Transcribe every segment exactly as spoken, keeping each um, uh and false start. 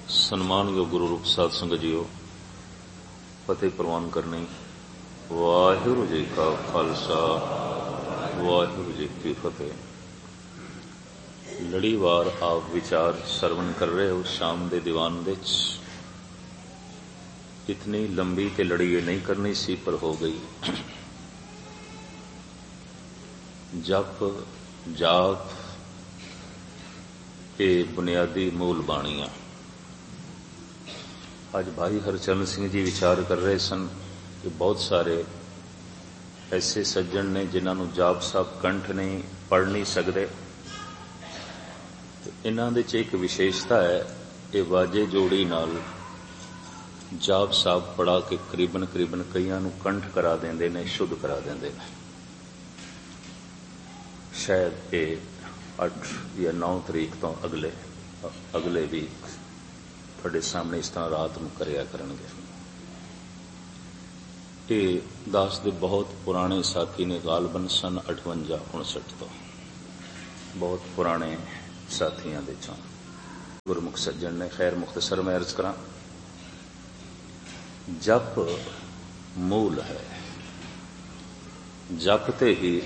ਸਨਮਾਨਯੋਗ ਗੁਰੂ ਰੂਪ ਸਾਧ ਸੰਗਤ ਜੀਓ, ਫਤਿਹ ਪ੍ਰਵਾਨ ਕਰਨੀ। ਵਾਹਿਗੁਰੂ ਜੀ ਕਾ ਖਾਲਸਾ, ਵਾਹਿਗੁਰੂ ਜੀ ਕੀ ਫਤਿਹ। ਲੜੀਵਾਰ ਆਪ ਵਿਚਾਰ ਸਰਵਣ ਕਰ ਰਹੇ ਹੋ ਸ਼ਾਮ ਦੇ ਦੀਵਾਨ ਦੇ ਵਿੱਚ। ਇਤਨੀ ਲੰਬੀ ਤੇ ਲੜੀ ਇਹ ਨਹੀਂ ਕਰਨੀ ਸੀ, ਪਰ ਹੋ ਗਈ। ਜਪ ਜਾਪ ਇਹ ਬੁਨਿਆਦੀ ਮੂਲ ਬਾਣੀਆਂ। ਅੱਜ ਭਾਈ ਹਰਚਰਨ ਸਿੰਘ ਜੀ ਵਿਚਾਰ ਕਰ ਰਹੇ ਸਨ ਕਿ ਬਹੁਤ ਸਾਰੇ ਐਸੇ ਸੱਜਣ ਨੇ ਜਿਨ੍ਹਾਂ ਨੂੰ ਜਾਪ ਸਾਹਿਬ ਕੰਠ ਨਹੀਂ ਪੜ੍ਹ ਨਹੀਂ ਸਕਦੇ। ਇਹਨਾਂ ਦੇ 'ਚ ਇੱਕ ਵਿਸ਼ੇਸ਼ਤਾ ਹੈ, ਇਹ ਵਾਜੇ ਜੋੜੀ ਨਾਲ ਜਾਪ ਸਾਹਿਬ ਪੜ੍ਹਾ ਕੇ ਕਰੀਬਨ ਕਰੀਬਨ ਕਈਆਂ ਨੂੰ ਕੰਠ ਕਰਾ ਦਿੰਦੇ ਨੇ, ਸ਼ੁੱਧ ਕਰਾ ਦਿੰਦੇ ਨੇ। ਸ਼ਾਇਦ ਇਹ ਅੱਠ ਜਾਂ ਨੌ ਤਰੀਕ ਤੋਂ ਅਗਲੇ ਅਗਲੇ ਵੀ ਤੁਹਾਡੇ ਸਾਹਮਣੇ ਇਸ ਤਰ੍ਹਾਂ ਰਾਤ ਨੂੰ ਕਰਿਆ ਕਰਨਗੇ। ਇਹ ਦਾਸ ਦੇ ਬਹੁਤ ਪੁਰਾਣੇ ਸਾਥੀ ਨੇ, ਗਾਲਬਨ ਸਨ ਅਠਵੰਜਾ ਉਨਸਠ ਤੋਂ ਬਹੁਤ ਪੁਰਾਣੇ ਸਾਥੀਆਂ ਦੇ ਚੋਂ ਗੁਰਮੁਖ ਸੱਜਣ ਨੇ। ਖੈਰ ਮੁਖਤਸਰ ਮੈਂ ਅਰਜ਼ ਕਰਾਂ, ਜਪ ਮੂਲ ਹੈ। ਜਪ ਤੇ ਹੀ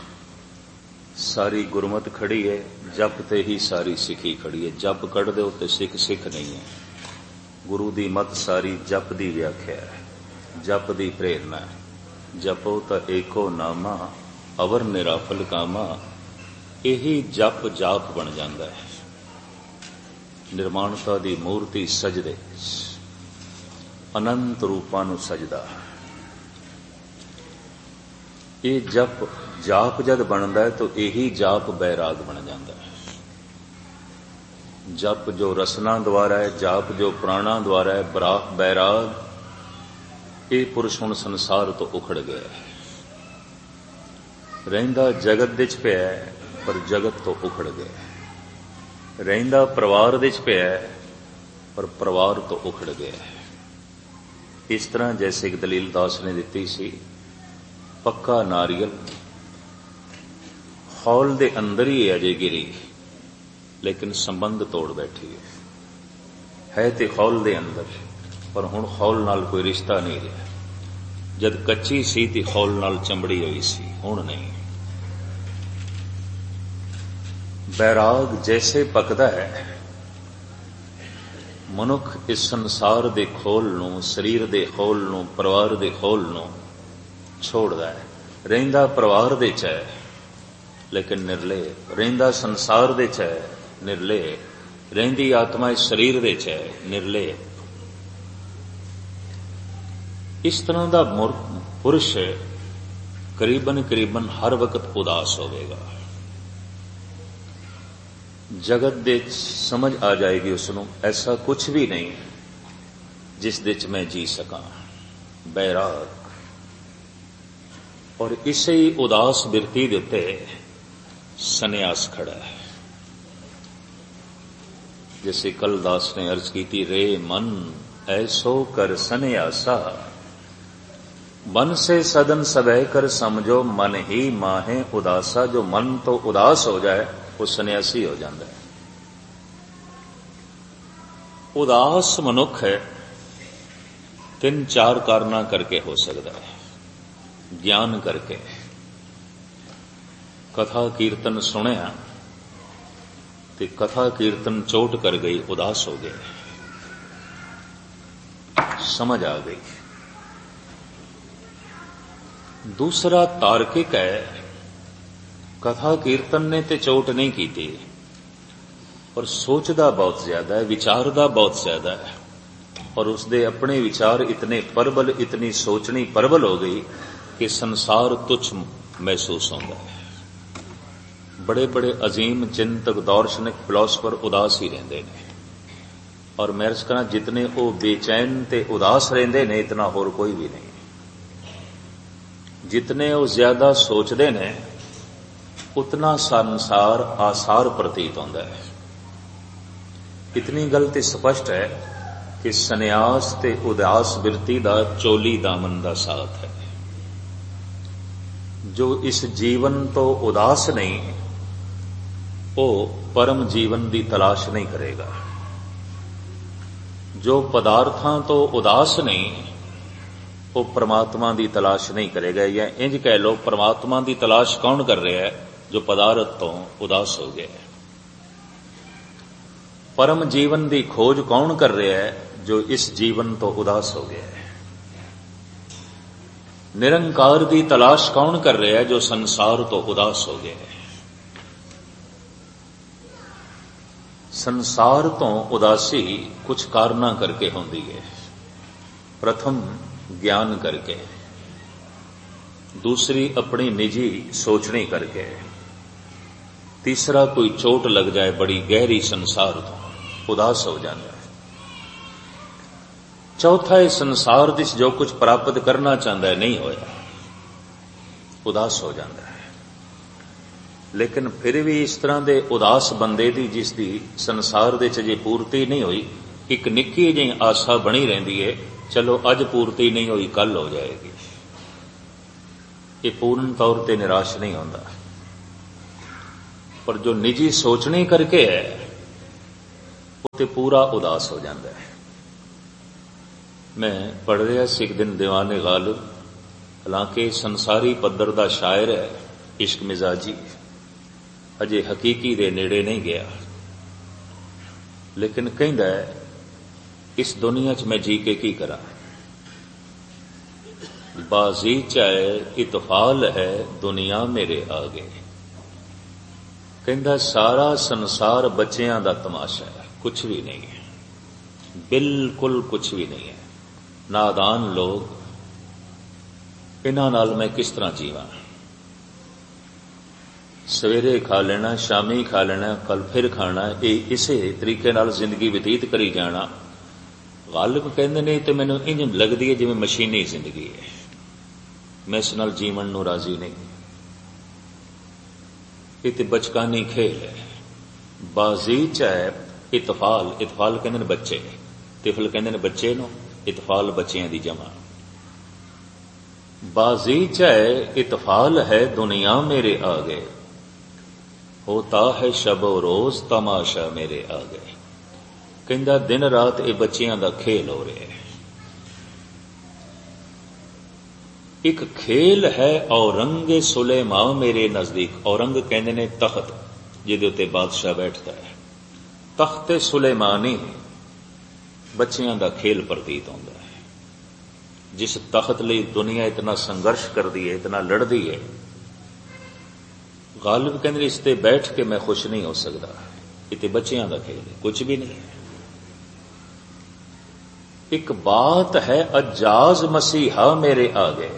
ਸਾਰੀ ਗੁਰਮਤ ਖੜੀ ਹੈ, ਜਪ ਤੇ ਹੀ ਸਾਰੀ ਸਿੱਖੀ ਖੜੀ ਹੈ। ਜਪ ਕੱਢ ਦਿਓ ਤੇ ਸਿੱਖ ਸਿੱਖ ਨਹੀਂ ਹੈ। ਗੁਰੂ ਦੀ ਮਤ ਸਾਰੀ ਜਪ ਦੀ ਵਿਆਖਿਆ ਹੈ, ਜਪ ਦੀ ਪ੍ਰੇਰਨਾ ਹੈ। ਜਪੋ ਤਾਂ ਏਕੋ ਨਾਮਾ ਅਵਰ ਨਿਰਾਫਲ ਕਾਮਾ। ਇਹੀ ਜਪ ਜਾਪ ਬਣ ਜਾਂਦਾ ਹੈ। ਨਿਰਮਾਣਤਾ ਦੀ ਮੂਰਤੀ ਸਜਦੇ, ਅਨੰਤ ਰੂਪਾਂ ਨੂੰ ਸਜਦਾ। ਇਹ ਜਪ ਜਾਪ ਜਦ ਬਣਦਾ ਹੈ ਤਾਂ ਇਹੀ ਜਾਪ ਬੈਰਾਗ ਬਣ ਜਾਂਦਾ ਹੈ। ਜਪ ਜੋ ਰਸਨਾ ਦੁਆਰਾ ਹੈ, ਜਾਪ ਜੋ ਪ੍ਰਾਣਾ ਦੁਆਰਾ ਹੈ, ਬਰਾਹ ਬੈਰਾਗ। ਇਹ ਪੁਰਸ਼ ਹੁਣ ਸੰਸਾਰ ਤੋਂ ਉਖੜ ਗਿਆ ਹੈ। ਰਹਿੰਦਾ ਜਗਤ ਦੇ 'ਚ ਪਿਆ ਹੈ, ਪਰ ਜਗਤ ਤੋਂ ਉਖੜ ਗਿਆ। ਰਹਿੰਦਾ ਪਰਿਵਾਰ ਦੇ 'ਚ ਪਿਆ ਹੈ, ਪਰ ਪਰਿਵਾਰ ਤੋਂ ਉਖੜ ਗਿਆ। ਇਸ ਤਰ੍ਹਾਂ ਜੈਸੇ ਇੱਕ ਦਲੀਲ ਦਾਸ ਨੇ ਦਿੱਤੀ ਸੀ, ਪੱਕਾ ਨਾਰੀਅਲ ਹੌਲ ਦੇ ਅੰਦਰ ਹੀ ਅਜੇ ਗਿਰੀ, ਲੇਕਿਨ ਸੰਬੰਧ ਤੋੜ ਬੈਠੀ ਹੈ। ਹੈ ਤੇ ਹੌਲ ਦੇ ਅੰਦਰ, ਪਰ ਹੁਣ ਹੌਲ ਨਾਲ ਕੋਈ ਰਿਸ਼ਤਾ ਨਹੀਂ ਰਿਹਾ। ਜਦ ਕੱਚੀ ਸੀ ਤੇ ਹੌਲ ਨਾਲ ਚੰਬੜੀ ਹੋਈ ਸੀ, ਹੁਣ ਨਹੀਂ। ਬੈਰਾਗ ਜੈਸੇ ਪੱਕਦਾ ਹੈ, ਮਨੁੱਖ ਇਸ ਸੰਸਾਰ ਦੇ ਖੋਲ ਨੂੰ, ਸਰੀਰ ਦੇ ਖੋਲ ਨੂੰ, ਪਰਿਵਾਰ ਦੇ ਖੋਲ ਨੂੰ ਛੋੜਦਾ ਹੈ। ਰਹਿੰਦਾ ਪਰਿਵਾਰ ਦੇ 'ਚ ਹੈ, ਲੇਕਿਨ ਨਿਰਲੇ। ਰਹਿੰਦਾ ਸੰਸਾਰ ਦੇ 'ਚ ਹੈ, ਨਿਰਲੇ। ਰਹਿੰਦੀ ਆਤਮਾ ਇਸ ਸਰੀਰ ਦੇ 'ਚ ਹੈ, ਨਿਰਲੇ। ਇਸ ਤਰ੍ਹਾਂ ਦਾ ਪੁਰਸ਼ ਕਰੀਬਨ ਕਰੀਬਨ ਹਰ ਵਕਤ ਉਦਾਸ ਹੋਵੇਗਾ। ਜਗਤ ਦੇ ਸਮਝ ਆ ਜਾਏਗੀ ਉਸਨੂੰ, ਐਸਾ ਕੁਝ ਵੀ ਨਹੀਂ ਜਿਸ ਦੇ 'ਚ ਮੈਂ ਜੀ ਸਕਾਂ। ਬੈਰਾਗ। ਔਰ ਇਸੇ ਹੀ ਉਦਾਸ ਬਿਰਤੀ ਦੇ ਉੱਤੇ ਸੰਨਿਆਸ ਖੜਾ ਹੈ। ਜੈਸੇ ਕੱਲ ਦਾਸ ਨੇ ਅਰਜ਼ ਕੀਤੀ, ਰੇ ਮਨ ਐਸੋ ਕਰ ਸੰਨਿਆਸਾ, ਮਨ ਸੇ ਸਦਨ ਸਭੈ ਕਰ ਸਮਝੋ, ਮਨ ਹੀ ਮਾਹੇ ਉਦਾਸਾ। ਜੋ ਮਨ ਤੋਂ ਉਦਾਸ ਹੋ ਜਾਏ ਉਹ ਸੰਨਿਆਸੀ ਹੋ ਜਾਂਦਾ ਹੈ। ਉਦਾਸ ਮਨੁੱਖ ਹੈ, ਤਿੰਨ ਚਾਰ ਕਾਰਨਾਂ ਕਰਕੇ ਹੋ ਸਕਦਾ ਹੈ। ਗਿਆਨ ਕਰਕੇ, ਕਥਾ ਕੀਰਤਨ ਸੁਣਿਆ ਤੇ ਕਥਾ ਕੀਰਤਨ ਚੋਟ ਕਰ ਗਈ, ਉਦਾਸ ਹੋ ਗਏ, ਸਮਝ ਆ ਗਈ। ਦੂਸਰਾ ਤਾਰਕਿਕ ਹੈ, ਕਥਾ ਕੀਰਤਨ ਨੇ ਤੇ ਚੋਟ ਨਹੀਂ ਕੀਤੀ, ਪਰ ਸੋਚਦਾ ਬਹੁਤ ਜ਼ਿਆਦਾ ਹੈ, ਵਿਚਾਰਦਾ ਬਹੁਤ ਜ਼ਿਆਦਾ ਹੈ। ਔਰ ਉਸਦੇ ਆਪਣੇ ਵਿਚਾਰ ਇਤਨੇ ਪ੍ਰਬਲ, ਇਤਨੀ ਸੋਚਣੀ ਪ੍ਰਬਲ ਹੋ ਗਈ ਕਿ ਸੰਸਾਰ ਤੁੱਛ ਮਹਿਸੂਸ ਹੁੰਦਾ ਹੈ। ਬੜੇ ਬੜੇ ਅਜ਼ੀਮ ਚਿੰਤਕ, ਦਾਰਸ਼ਨਿਕ, ਫਿਲਾਸਫਰ ਉਦਾਸ ਹੀ ਰਹਿੰਦੇ ਨੇ। ਔਰ ਮੈਂ ਅਰਜ਼ ਕਰਾਂ, ਜਿਤਨੇ ਉਹ ਬੇਚੈਨ ਤੇ ਉਦਾਸ ਰਹਿੰਦੇ ਨੇ, ਇਤਨਾ ਹੋਰ ਕੋਈ ਵੀ ਨਹੀਂ। ਜਿਤਨੇ ਉਹ ਜ਼ਿਆਦਾ ਸੋਚਦੇ ਨੇ, ਉਤਨਾ ਸੰਸਾਰ ਆਸਾਰ ਪ੍ਰਤੀਤ ਹੁੰਦਾ ਹੈ। ਇਤਨੀ ਗੱਲ ਤੇ ਸਪਸ਼ਟ ਹੈ ਕਿ ਸੰਨਿਆਸ ਤੇ ਉਦਾਸ ਬਿਰਤੀ ਦਾ ਚੋਲੀ ਦਾਮਨ ਦਾ ਸਾਥ ਹੈ। ਜੋ ਇਸ ਜੀਵਨ ਤੋਂ ਉਦਾਸ ਨਹੀਂ, ਉਹ ਪਰਮ ਜੀਵਨ ਦੀ ਤਲਾਸ਼ ਨਹੀਂ ਕਰੇਗਾ। ਜੋ ਪਦਾਰਥਾਂ ਤੋਂ ਉਦਾਸ ਨਹੀਂ, ਉਹ ਪਰਮਾਤਮਾ ਦੀ ਤਲਾਸ਼ ਨਹੀਂ ਕਰੇਗਾ। ਜਾਂ ਇੰਜ ਕਹਿ ਲਓ, ਪਰਮਾਤਮਾ ਦੀ ਤਲਾਸ਼ ਕੌਣ ਕਰ ਰਿਹਾ ਹੈ? ਜੋ ਪਦਾਰਥ ਤੋਂ ਉਦਾਸ ਹੋ ਗਿਆ। ਪਰਮ ਜੀਵਨ ਦੀ ਖੋਜ ਕੌਣ ਕਰ ਰਿਹਾ ਹੈ? ਜੋ ਇਸ ਜੀਵਨ ਤੋਂ ਉਦਾਸ ਹੋ ਗਿਆ ਹੈ। ਨਿਰੰਕਾਰ ਦੀ ਤਲਾਸ਼ ਕੌਣ ਕਰ ਰਿਹਾ ਹੈ? ਜੋ ਸੰਸਾਰ ਤੋਂ ਉਦਾਸ ਹੋ ਗਿਆ ਹੈ। ਸੰਸਾਰ ਤੋਂ ਉਦਾਸੀ ਕੁਝ ਕਾਰਨਾਂ ਕਰਕੇ ਹੁੰਦੀ ਹੈ। ਪ੍ਰਥਮ ਗਿਆਨ ਕਰਕੇ, ਦੂਸਰੀ ਆਪਣੀ ਨਿੱਜੀ ਸੋਚਣੀ ਕਰਕੇ, ਤੀਸਰਾ ਕੋਈ ਚੋਟ ਲੱਗ ਜਾਏ ਬੜੀ ਗਹਿਰੀ ਸੰਸਾਰ ਤੋਂ ਉਦਾਸ ਹੋ ਜਾਂਦਾ ਹੈ। ਚੌਥਾ, ਇਹ ਸੰਸਾਰ ਵਿੱਚ ਜੋ ਕੁਝ ਪ੍ਰਾਪਤ ਕਰਨਾ ਚਾਹੁੰਦਾ ਹੈ ਨਹੀਂ ਹੋਇਆ, ਉਦਾਸ ਹੋ ਜਾਂਦਾ ਹੈ। ਲੇਕਿਨ ਫਿਰ ਵੀ ਇਸ ਤਰ੍ਹਾਂ ਦੇ ਉਦਾਸ ਬੰਦੇ ਦੀ, ਜਿਸ ਦੀ ਸੰਸਾਰ ਦੇ ਚ ਜੇ ਪੂਰਤੀ ਨਹੀਂ ਹੋਈ, ਇੱਕ ਨਿੱਕੀ ਜਿਹੀ ਆਸਾ ਬਣੀ ਰਹਿੰਦੀ ਹੈ, ਚਲੋ ਅੱਜ ਪੂਰਤੀ ਨਹੀਂ ਹੋਈ ਕੱਲ ਹੋ ਜਾਏਗੀ। ਇਹ ਪੂਰਨ ਤੌਰ ਤੇ ਨਿਰਾਸ਼ ਨਹੀਂ ਹੁੰਦਾ। ਪਰ ਜੋ ਨਿੱਜੀ ਸੋਚਣੀ ਕਰਕੇ ਹੈ, ਉਹ ਤੇ ਪੂਰਾ ਉਦਾਸ ਹੋ ਜਾਂਦਾ ਹੈ। ਮੈਂ ਪੜ੍ਹ ਰਿਹਾ ਸੀ ਇੱਕ ਦਿਨ ਦੀਵਾਨੇ ਗਾਲਿਬ, ਹਾਲਾਂਕਿ ਸੰਸਾਰੀ ਪੱਧਰ ਦਾ ਸ਼ਾਇਰ ਹੈ, ਇਸ਼ਕ ਮਿਜ਼ਾਜੀ, ਅਜੇ ਹਕੀਕੀ ਦੇ ਨੇੜੇ ਨਹੀਂ ਗਿਆ, ਲੇਕਿਨ ਕਹਿੰਦਾ ਹੈ ਇਸ ਦੁਨੀਆ 'ਚ ਮੈਂ ਜੀ ਕੇ ਕੀ ਕਰਾਂ। ਬਾਜ਼ੀ ਚਾਹੇ ਇਤਫਾਲ ਹੈ ਦੁਨੀਆ ਮੇਰੇ ਆਗੇ। ਕਹਿੰਦਾ ਸਾਰਾ ਸੰਸਾਰ ਬੱਚਿਆਂ ਦਾ ਤਮਾਸ਼ਾ ਹੈ, ਕੁਛ ਵੀ ਨਹੀਂ ਹੈ, ਬਿਲਕੁਲ ਕੁਛ ਵੀ ਨਹੀਂ ਹੈ। ਨਾਦਾਨ ਲੋਕ, ਇਹਨਾਂ ਨਾਲ ਮੈਂ ਕਿਸ ਤਰ੍ਹਾਂ ਜੀਵਾਂ। ਸਵੇਰੇ ਖਾ ਲੈਣਾ, ਸ਼ਾਮੀ ਖਾ ਲੈਣਾ, ਕੱਲ ਫਿਰ ਖਾਣਾ, ਇਹ ਇਸੇ ਤਰੀਕੇ ਨਾਲ ਜ਼ਿੰਦਗੀ ਬਤੀਤ ਕਰੀ ਜਾਣਾ। ਗਾਲਿਬ ਕਹਿੰਦੇ ਨੇ ਤੇ ਮੈਨੂੰ ਇੰਜ ਲੱਗਦੀ ਹੈ ਜਿਵੇਂ ਮਸ਼ੀਨੀ ਜ਼ਿੰਦਗੀ ਹੈ, ਮੈਂ ਇਸ ਨਾਲ ਜੀਵਨ ਨੂੰ ਰਾਜ਼ੀ ਨਹੀਂ। ਇਹ ਤੇ ਬਚਕਾਨੀ ਖੇਲ ਹੈ। ਬਾਜ਼ੀ ਚਾਹੇ ਇਤਫਾਲ, ਇਤਫਾਲ ਕਹਿੰਦੇ ਨੇ ਬੱਚੇ, ਤਿਫਲ ਕਹਿੰਦੇ ਨੇ ਬੱਚੇ ਨੂੰ, ਇਤਫਾਲ ਬੱਚਿਆਂ ਦੀ ਜਮਾ। ਬਾਜ਼ੀ ਚਾਹੇ ਇਤਫਾਲ ਹੈ ਦੁਨੀਆ ਮੇਰੇ ਆਗੇ, ਹੋਤਾ ਹੈ ਸ਼ਬੋ ਰੋਜ਼ ਤਮਾਸ਼ਾ ਮੇਰੇ ਆਗੇ। ਕਹਿੰਦਾ ਦਿਨ ਰਾਤ ਇਹ ਬੱਚਿਆਂ ਦਾ ਖੇਲ ਹੋ ਰਿਹਾ ਹੈ। ਇੱਕ ਖੇਲ ਹੈ ਔਰੰਗੇ ਸੁਲੇਮਾ ਮੇਰੇ ਨਜ਼ਦੀਕ। ਔਰੰਗ ਕਹਿੰਦੇ ਨੇ ਤਖਤ ਜਿਹਦੇ ਉੱਤੇ ਬਾਦਸ਼ਾਹ ਬੈਠਦਾ ਹੈ। ਤਖਤ ਸੁਲੇਮਾਨੀ ਬੱਚਿਆਂ ਦਾ ਖੇਲ ਪ੍ਰਤੀਤ ਹੁੰਦਾ ਹੈ। ਜਿਸ ਤਖਤ ਲਈ ਦੁਨੀਆ ਇਤਨਾ ਸੰਘਰਸ਼ ਕਰਦੀ ਹੈ, ਇਤਨਾ ਲੜਦੀ ਹੈ, ਗਾਲਿਬ ਕਹਿੰਦੇ ਇਸ ਤੇ ਬੈਠ ਕੇ ਮੈਂ ਖੁਸ਼ ਨਹੀਂ ਹੋ ਸਕਦਾ। ਇਹ ਤੇ ਬੱਚਿਆਂ ਦਾ ਖੇਲ ਹੈ, ਕੁਝ ਵੀ ਨਹੀਂ ਹੈ। ਇੱਕ ਬਾਤ ਹੈ ਅਜਾਜ਼ ਮਸੀਹਾ ਮੇਰੇ ਆਗੇ।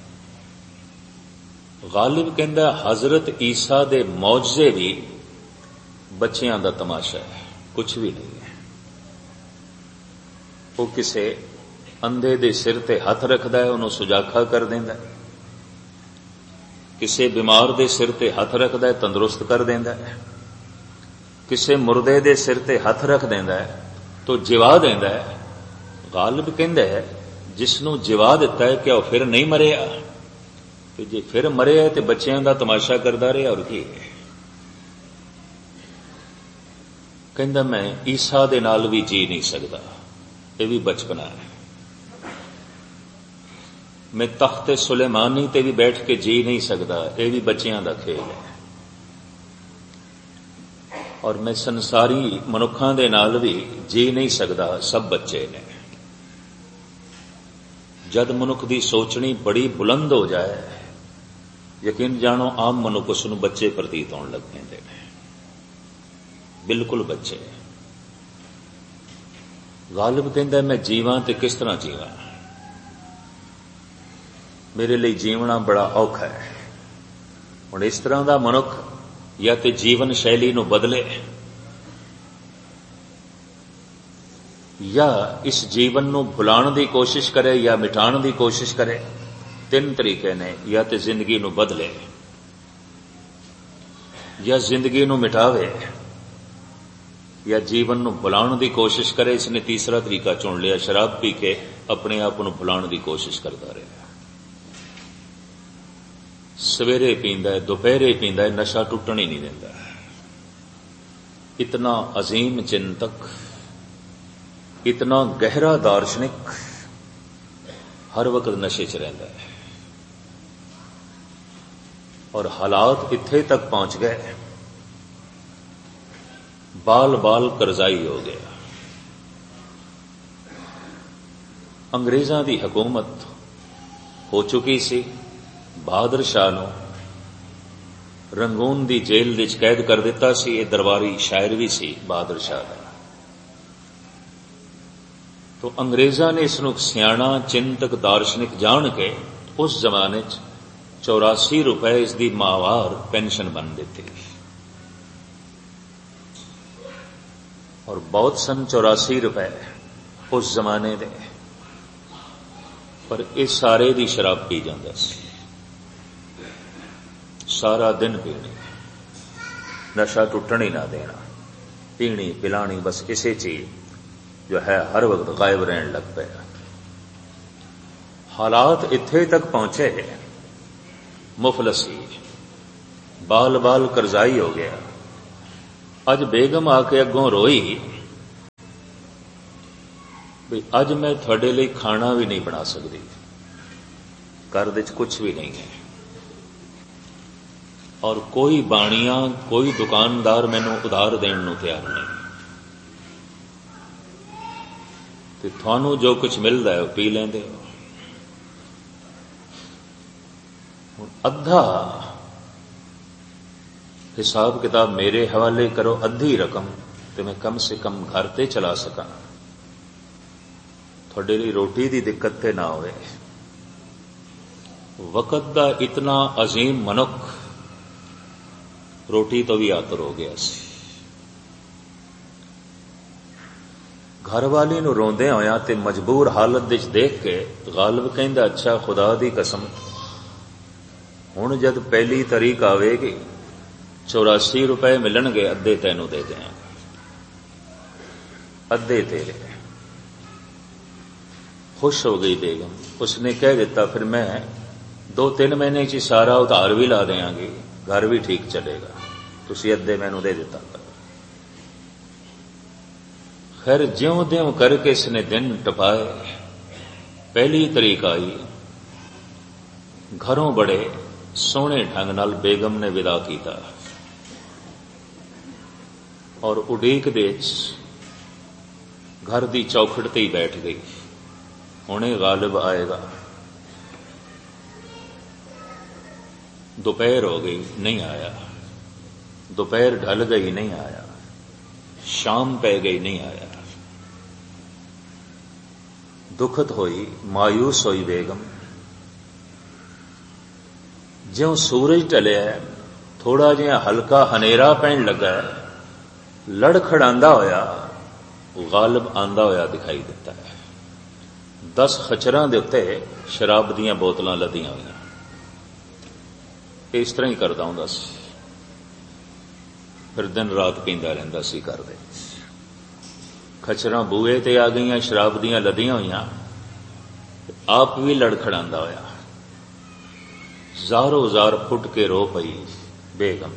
ਗਾਲਿਬ ਕਹਿੰਦਾ ਹਜ਼ਰਤ ਈਸਾ ਦੇ ਮੌਜਜ਼ੇ ਵੀ ਬੱਚਿਆਂ ਦਾ ਤਮਾਸ਼ਾ ਹੈ, ਕੁਝ ਵੀ ਨਹੀਂ ਹੈ। ਉਹ ਕਿਸੇ ਅੰਧੇ ਦੇ ਸਿਰ ਤੇ ਹੱਥ ਰੱਖਦਾ ਹੈ, ਉਹਨੂੰ ਸੁਜਾਖਾ ਕਰ ਦਿੰਦਾ ਹੈ। ਕਿਸੇ ਬਿਮਾਰ ਦੇ ਸਿਰ ਤੇ ਹੱਥ ਰੱਖਦਾ ਹੈ, ਤੰਦਰੁਸਤ ਕਰ ਦਿੰਦਾ ਹੈ। ਕਿਸੇ ਮੁਰਦੇ ਦੇ ਸਿਰ ਤੇ ਹੱਥ ਰੱਖ ਦਿੰਦਾ ਹੈ ਤਾਂ ਜਿਵਾ ਦਿੰਦਾ ਹੈ। ਗਾਲਿਬ ਕਹਿੰਦਾ ਹੈ ਜਿਸ ਨੂੰ ਜਿਵਾ ਦਿੱਤਾ ਹੈ ਕਿ ਉਹ ਫਿਰ ਨਹੀਂ ਮਰਿਆ, ਤੇ ਜੇ ਫਿਰ ਮਰਿਆ ਤੇ ਬੱਚਿਆਂ ਦਾ ਤਮਾਸ਼ਾ ਕਰਦਾ ਰਿਹਾ, ਔਰ ਕੀ ਹੈ। ਕਹਿੰਦਾ ਮੈਂ ਈਸਾ ਦੇ ਨਾਲ ਵੀ ਜੀ ਨਹੀਂ ਸਕਦਾ, ਇਹ ਵੀ ਬਚਪਨਾ ਹੈ। ਮੈਂ ਤਖਤ ਸੁਲੇਮਾਨੀ ਤੇ ਵੀ ਬੈਠ ਕੇ ਜੀ ਨਹੀਂ ਸਕਦਾ, ਇਹ ਵੀ ਬੱਚਿਆਂ ਦਾ ਖੇਲ ਹੈ। ਔਰ ਮੈਂ ਸੰਸਾਰੀ ਮਨੁੱਖਾਂ ਦੇ ਨਾਲ ਵੀ ਜੀ ਨਹੀਂ ਸਕਦਾ, ਸਭ ਬੱਚੇ ਨੇ। ਜਦ ਮਨੁੱਖ ਦੀ ਸੋਚਣੀ ਬੜੀ ਬੁਲੰਦ ਹੋ ਜਾਏ, ਯਕੀਨ ਜਾਣੋ ਆਮ ਮਨੁੱਖ ਉਸ ਨੂੰ ਬੱਚੇ ਪ੍ਰਤੀਤ ਹੋਣ ਲੱਗ ਪੈਂਦੇ ਨੇ, ਬਿਲਕੁਲ ਬੱਚੇ। ਗਾਲਿਬ ਕਹਿੰਦਾ ਮੈਂ ਜੀਵਾਂ ਤੇ ਕਿਸ ਤਰ੍ਹਾਂ ਜੀਵਾਂ, ਮੇਰੇ ਲਈ ਜੀਵਣਾ ਬੜਾ ਔਖਾ ਹੈ। ਹੁਣ ਇਸ ਤਰ੍ਹਾਂ ਦਾ ਮਨੁੱਖ ਜਾਂ ਤੇ ਜੀਵਨ ਸ਼ੈਲੀ ਨੂੰ ਬਦਲੇ, ਜਾਂ ਇਸ ਜੀਵਨ ਨੂੰ ਭੁਲਾਉਣ ਦੀ ਕੋਸ਼ਿਸ਼ ਕਰੇ ਜਾਂ ਮਿਟਾਉਣ ਦੀ ਕੋਸ਼ਿਸ਼ ਕਰੇ। ਤਿੰਨ ਤਰੀਕੇ ਨੇ, ਜਾਂ ਤੇ ਜ਼ਿੰਦਗੀ ਨੂੰ ਬਦਲੇ, ਜਾਂ ਜ਼ਿੰਦਗੀ ਨੂੰ ਮਿਟਾਵੇ, ਜਾਂ ਜੀਵਨ ਨੂੰ ਭੁਲਾਉਣ ਦੀ ਕੋਸ਼ਿਸ਼ ਕਰੇ। ਇਸਨੇ ਤੀਸਰਾ ਤਰੀਕਾ ਚੁਣ ਲਿਆ, ਸ਼ਰਾਬ ਪੀ ਕੇ ਆਪਣੇ ਆਪ ਨੂੰ ਭੁਲਾਉਣ ਦੀ ਕੋਸ਼ਿਸ਼ ਕਰਦਾ ਰਿਹਾ। ਸਵੇਰੇ ਪੀਂਦਾ ਹੈ, ਦੁਪਹਿਰੇ ਪੀਂਦਾ ਹੈ, ਨਸ਼ਾ ਟੁੱਟਣ ਹੀ ਨਹੀਂ ਦਿੰਦਾ। ਇਤਨਾ ਅਜ਼ੀਮ ਚਿੰਤਕ इतना गहरा दार्शनिक हर वक्त नशे च रहिंदा है और हालात इत्थे तक पहुंच गए, बाल बाल करजाई हो गया। अंग्रेज़ां दी हुकूमत हो चुकी सी, बहादुर शाह नूं रंगून दी जेल विच कैद कर दिता सी। ये दरबारी शायर भी सी बहादुर शाह दा। तो अंग्रेज़ां ने इसनूं सियाणा चिंतक दार्शनिक जान के उस जमाने च चौरासी रुपए इसकी माहवार पेंशन बन दी और बहुत सन चौरासी रुपए उस जमाने दे, पर इस सारे दी शराब पी जांदा सी, सारा दिन पीनी, नशा टुटण ही ना देना, पीनी पिलानी, बस इसे चीज जो है हर वक्त गायब रहन लग पाया। हालात इत्थे तक पहुंचे, मुफलसी, बाल बाल करजाई हो गया। अज बेगम आके अगों रोई भी अज मैं थोड़े लिए खाना भी नहीं बना सकती, घर विच कुछ भी नहीं है और कोई बाणिया कोई दुकानदार मैनू उधार देण नूं तैयार नहीं, ते थानू जो कुछ मिलता है वह पी लेंदे हो। अद्धा हिसाब किताब मेरे हवाले करो, अद्धी रकम तो मैं कम से कम घर ते चला सका, थोड़े लिए रोटी की दिक्कत ते ना होवे। वक़्त दा इतना अजीम मनुख रोटी तो भी आतर हो गया सी। घर वाली नूं रोंदे होया ते मजबूर हालत विच देख के गालिब कहंदा, अच्छा खुदा दी कसम हुण जद पहली तारीख आवेगी चौरासी रुपए मिलणगे, अद्धे तैनू दे देंगे, अद्धे तेरे। खुश हो गई बेगम, उसने कह दिता फिर मैं दो तीन महीने ची सारा उधार भी ला देंगी, घर भी ठीक चलेगा, तुसी अद्धे मैनू दे दिता करो। खैर ज्यों त्यों करके इसने दिन टपाए, पहली तारीख आई, घरों बड़े सोहने ढंग नाल बेगम ने विदा किया और उड़ीक दे घर की चौखट ते ही बैठ गई, हुणे गालिब आएगा। दोपहर हो गई, नहीं आया, दोपहर ढल गई, नहीं आया, शाम पै गई, नहीं आया। दुखत होई, मायूस होई बेगम। ज्यों सूरज टलिया, थोड़ा जिहा हल्का हनेरा पैण लगा, लड़खड़ांदा होया गालिब आंदा होया दिखाई दिता है। दस खचरां दे उत्ते शराब दीयां बोतलां लदियां होईयां, इस तरह ही करदा हुंदा सी, फिर दिन रात पींदा रहिंदा सी घर दे। खचरां बूहे ते आ गईयां, शराब दीयां लदियां होईयां, आप भी लड़खड़ांदा होया, ज़ारो ज़ार फुट के रो पई बेगम।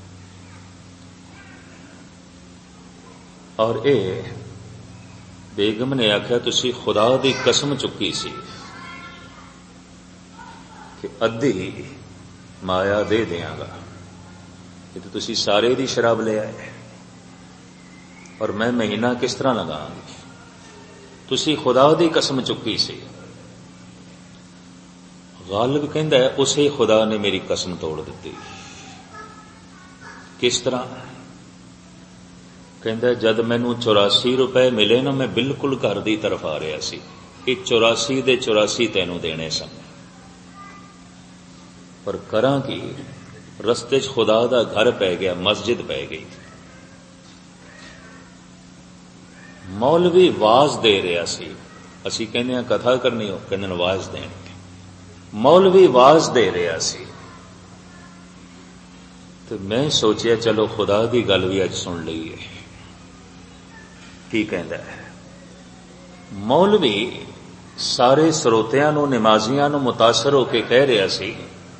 और ए बेगम ने आख्या, तुसी खुदा दी कसम चुकी सी कि अद्धी माया दे देंगा, ये तो तुसी सारे दी शराब ले आए और मैं महीना किस तरह लगांगी, तुसी खुदा दी कसम चुकी सी। गालिब कहंदा है, उसे खुदा ने मेरी कसम तोड़ दी। किस तरह? कहंदा जद मैनू चौरासी रुपए मिले ना, मैं बिल्कुल घर की तरफ आ रहा सी, कि चौरासी दे चौरासी तैनू देने सन, पर करा कि रस्ते च खुदा दा घर पै गया, मस्जिद पै गई। मौलवी वाज दे रहा सी, असी कहने हैं कथा करनी हो, कहने वाज देने, मौलवी वाज दे रहा सी। तो मैं सोचिया चलो खुदा दी गल भी अज सुन लईए, की कहंदा है। मौलवी सारे ਸਰੋਤਿਆਂ ਨੂੰ, नमाजियां ਨੂੰ मुतासर होके कह रहा सी,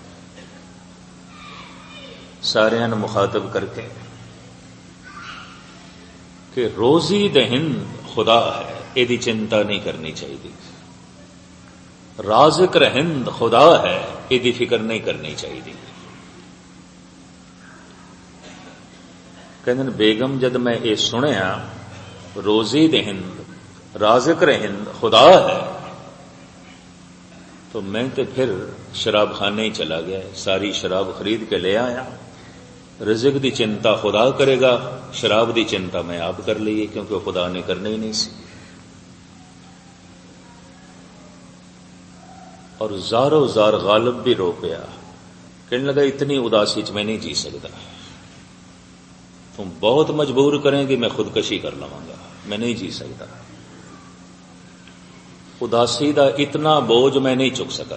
सारियां ਨੂੰ मुखातब करके कि रोजी दहिंद खुदा है, ਇਹਦੀ चिंता नहीं करनी चाहिए। राज़िक रहंद खुदा है, ਇਹਦੀ फिक्र नहीं करनी चाहिए। कहते बेगम जद मैं ये सुनिया रोजी देहिंद राज़िक रहंद खुदा है, तो मैं तो फिर शराब खाने ही चला गया, सारी शराब खरीद के ले आया। रिज़िक दी चिंता खुदा करेगा, शराब दी चिंता मैं आप कर ली, क्योंकि खुदा ने करनी ही नहीं सी। और ज़ारो ज़ार गालिब भी रो पिया, कहने लगा इतनी उदासी च मैं नहीं जी सकता, तुम बहुत मजबूर करेंगे, मैं खुदकशी कर लवांगा, मैं नहीं जी सकता। उदासी का इतना बोझ मैं नहीं चुक सका।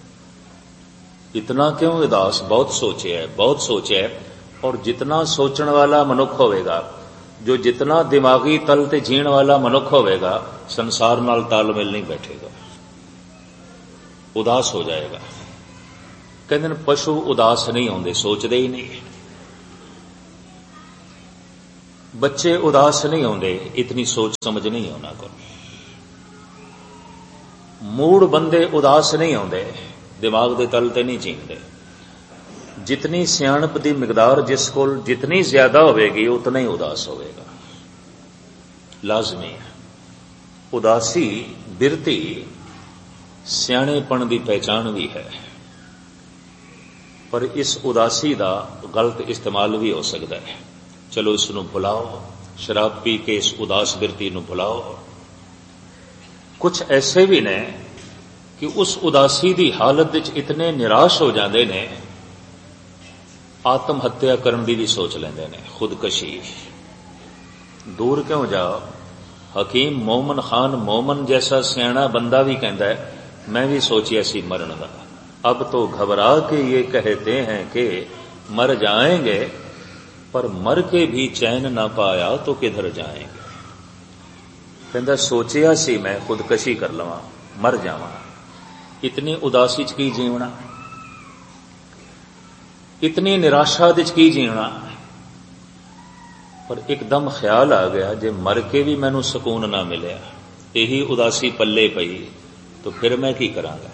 इतना क्यों उदास? बहुत सोचे है, बहुत सोचे है। और जितना सोचने वाला मनुख होवेगा, जो जितना दिमागी तल ते जीण वाला मनुख होवेगा, संसार नाल तालमेल नहीं बैठेगा, उदास हो जाएगा। कहते हैं पशु उदास नहीं होंगे, सोचते ही नहीं। बच्चे उदास नहीं होंगे, इतनी सोच समझ नहीं होना को। मूड बंदे उदास नहीं होंगे, दिमाग दे तल ते नहीं जींदे। जितनी सियाणप दी मिकदार जिस कोल जितनी ज्यादा होगी, उतना ही उदास होगा, लाजमी है। उदासी बिरती सियाणेपन दी पहचान भी है, पर इस उदासी का गलत इस्तेमाल भी हो सकता है। चलो इसनू भुलाओ, शराब पी के इस उदास बिरती नू भुलाओ। कुछ ऐसे भी ने कि उस उदासी की हालत विच इतने निराश हो जाते ने, आत्म हत्या करने की भी सोच लेंदे ने, खुदकशी। दूर क्यों जाओ, हकीम मोमन खान मोमन जैसा सियाणा बंदा भी कहता है मैं भी सोचिया सी मरण का, अब तो घबरा के ये कहते हैं कि मर जाएंगे, पर मर के भी चैन ना पाया तो किधर जाएंगे। कहता सोचिया सी मैं खुदकशी कर लवां, मर जावां, इतनी उदासी च की जीवना, इतनी निराशा च की जीवना। पर एकदम ख्याल आ गया, जे मर के भी मैनू सुकून ना मिलिया, यही उदासी पल्ले पई, तो फिर मैं की करांगा।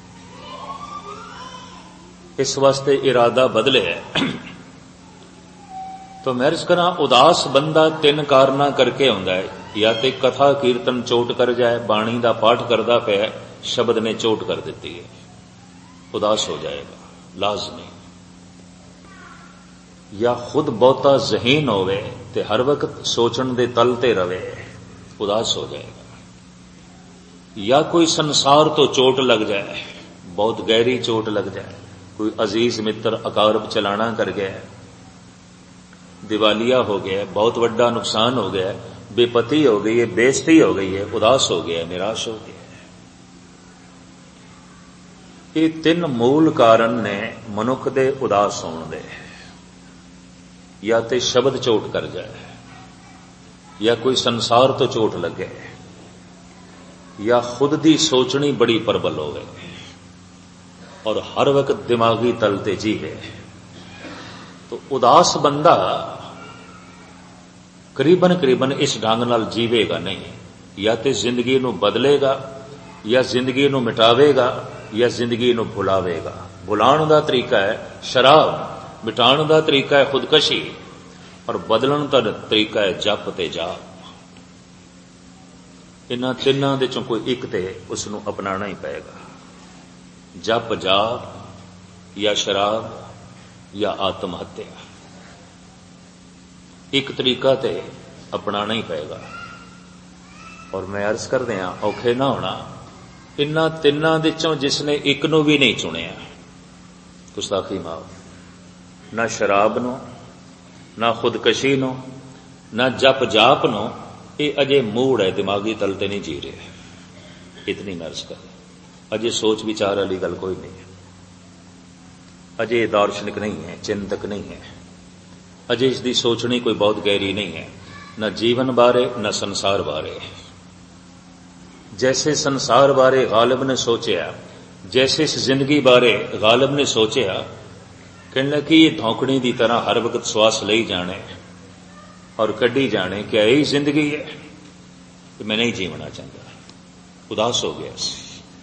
इस वास्ते इरादा बदले है। तो मैं अर्ज करा, उदास बंदा तीन कारना करके आउंदा है, या तो कथा कीर्तन चोट कर जाए, बाणी का पाठ करदा पिया, शब्द ने चोट कर दी है, उदास हो जाएगा लाजमी। या खुद बहुता जहीन होवे ते हर वक्त सोचण दे तल ते रवे, उदास हो जाएगा। या कोई संसार तो चोट लग जाए, बहुत गहरी चोट लग जाए, कोई अजीज मित्र अकारब चलाना कर गया, दिवालिया हो गया, बहुत बड़ा नुकसान हो गया, बेपति हो गई है, बेइज्जती हो गई है, उदास हो गया, निराश हो गया। ये तीन मूल कारण ने मनुख दे उदास होने दे। या तो शब्द चोट कर जाए, या कोई संसार तो चोट लगे, या खुद दी सोचनी बड़ी प्रबल होवे और हर वक्त दिमागी तल ते जीवे। तो उदास बंदा करीबन करीबन इस ढंग नाल जीवेगा नहीं। या तो जिंदगी नू बदलेगा, या जिंदगी नू मिटावेगा, या जिंदगी नू भुलावेगा। भुलाण दा तरीका है शराब, मिटाण दा तरीका है खुदकशी, और बदलण दा तरीका है जप ते जाप। इन्हां तिन्हां दे चों कोई एक ते उसनू अपनाना ही पएगा। जप जाप या शराब या आत्म हत्या, एक तरीका ते अपनाना ही पएगा। और मैं अर्ज कर दिया औखे ना होना, इन्हां तिन्हां दे चों जिसने एक नू भी नहीं चुनिया, गुस्ताखी माफ। ना शराब नो, ना खुदकशी नो, ना जप जाप नो, ये अजे मूड है, दिमागी तल ते नहीं जी रहे। इतनी मैं अर्ज कर, अजे सोच विचार वाली गल कोई नहीं है, अजे दार्शनिक नहीं है, चिंतक नहीं है, अजे इसकी सोचनी कोई बहुत गहरी नहीं है, न जीवन बारे न संसार बारे। जैसे संसार बारे गालिब ने सोचा, जैसे इस जिंदगी बारे गालिब ने सोचा, कहने कि ये धौकड़ी की तरह हर वक्त श्वास ले जाने और कड्डी जाने, क्या यही जिंदगी है? कि मैं नहीं जीवना चाहता, उदास हो गया सी।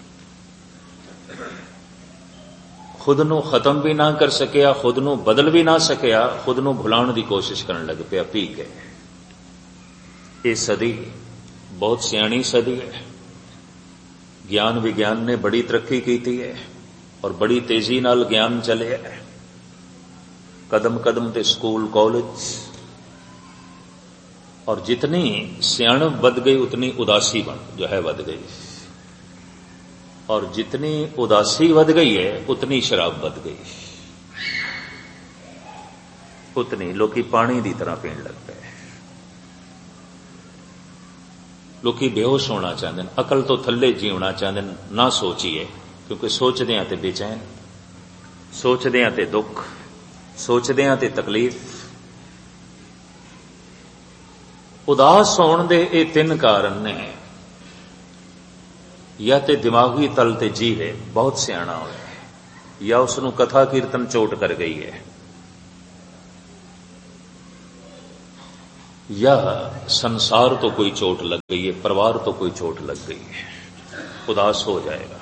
खुद नूं खत्म भी ना कर सकिया, खुद नूं बदल भी ना सकिया, खुद नूं भुलाउण दी कोशिश करन लग पिया पी के। ये सदी बहुत सियाणी सदी है। ज्ञान विज्ञान ने बड़ी तरक्की की है और बड़ी तेजी नाल ज्ञान चले है। कदम कदम ते स्कूल कॉलेज, और जितनी सियाणप बद गई उतनी उदासी बन जो है बद गई, और जितनी उदासी बद गई है उतनी शराब बद गई, उतनी लोकी पानी की तरह पीण लग पे। लोकी बेहोश होना चाहते हैं, अकल तो थले जीवना चाहते हैं, ना सोचिए, क्योंकि सोचदे हैं ते बेचैन, सोचदे हैं ते दुख, सोचदे हैं ते तकलीफ। उदास होने दे ये तीन कारण ने। या ते दिमागी तल ते जीवे बहुत सियाणा होया, या उसनू कथा कीर्तन चोट कर गई है, या संसार तो कोई चोट लग गई है, परिवार तो कोई चोट लग गई है, उदास हो जाएगा।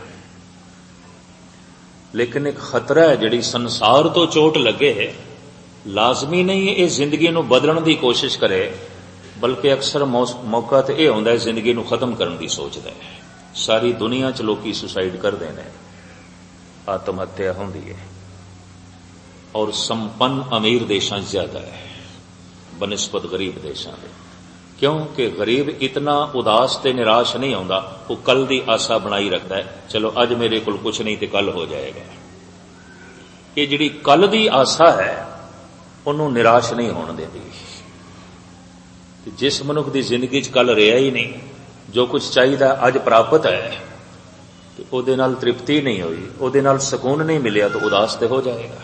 लेकिन एक खतरा है, जिहड़ी संसार तो चोट लगे है, लाजमी नहीं है ये जिंदगी नू बदलण दी कोशिश करे, बल्कि अक्सर मौका तो यह होंदा है जिंदगी नू खत्म करने की सोचता है। सारी दुनिया च लोग सुसाइड करते हैं, आत्म हत्या होंदी है, और संपन्न अमीर देशां ज्यादा है बनिस्बत गरीब देशां दे। क्योंकि गरीब इतना उदास ते निराश नहीं होंदा, वो कल दी आशा बनाई रखता है, चलो अज मेरे कोल कुछ नहीं तो कल हो जाएगा। ये जिहड़ी कल दी आशा है उन्होंने निराश नहीं होने देती। जिस मनुख की जिंदगी च कल रहा ही नहीं, जो कुछ चाहिए अज प्राप्त है, तो उहदे नाल तृप्ति नहीं हुई, उहदे नाल सुकून नहीं मिलिया, तो उदास तो हो जाएगा।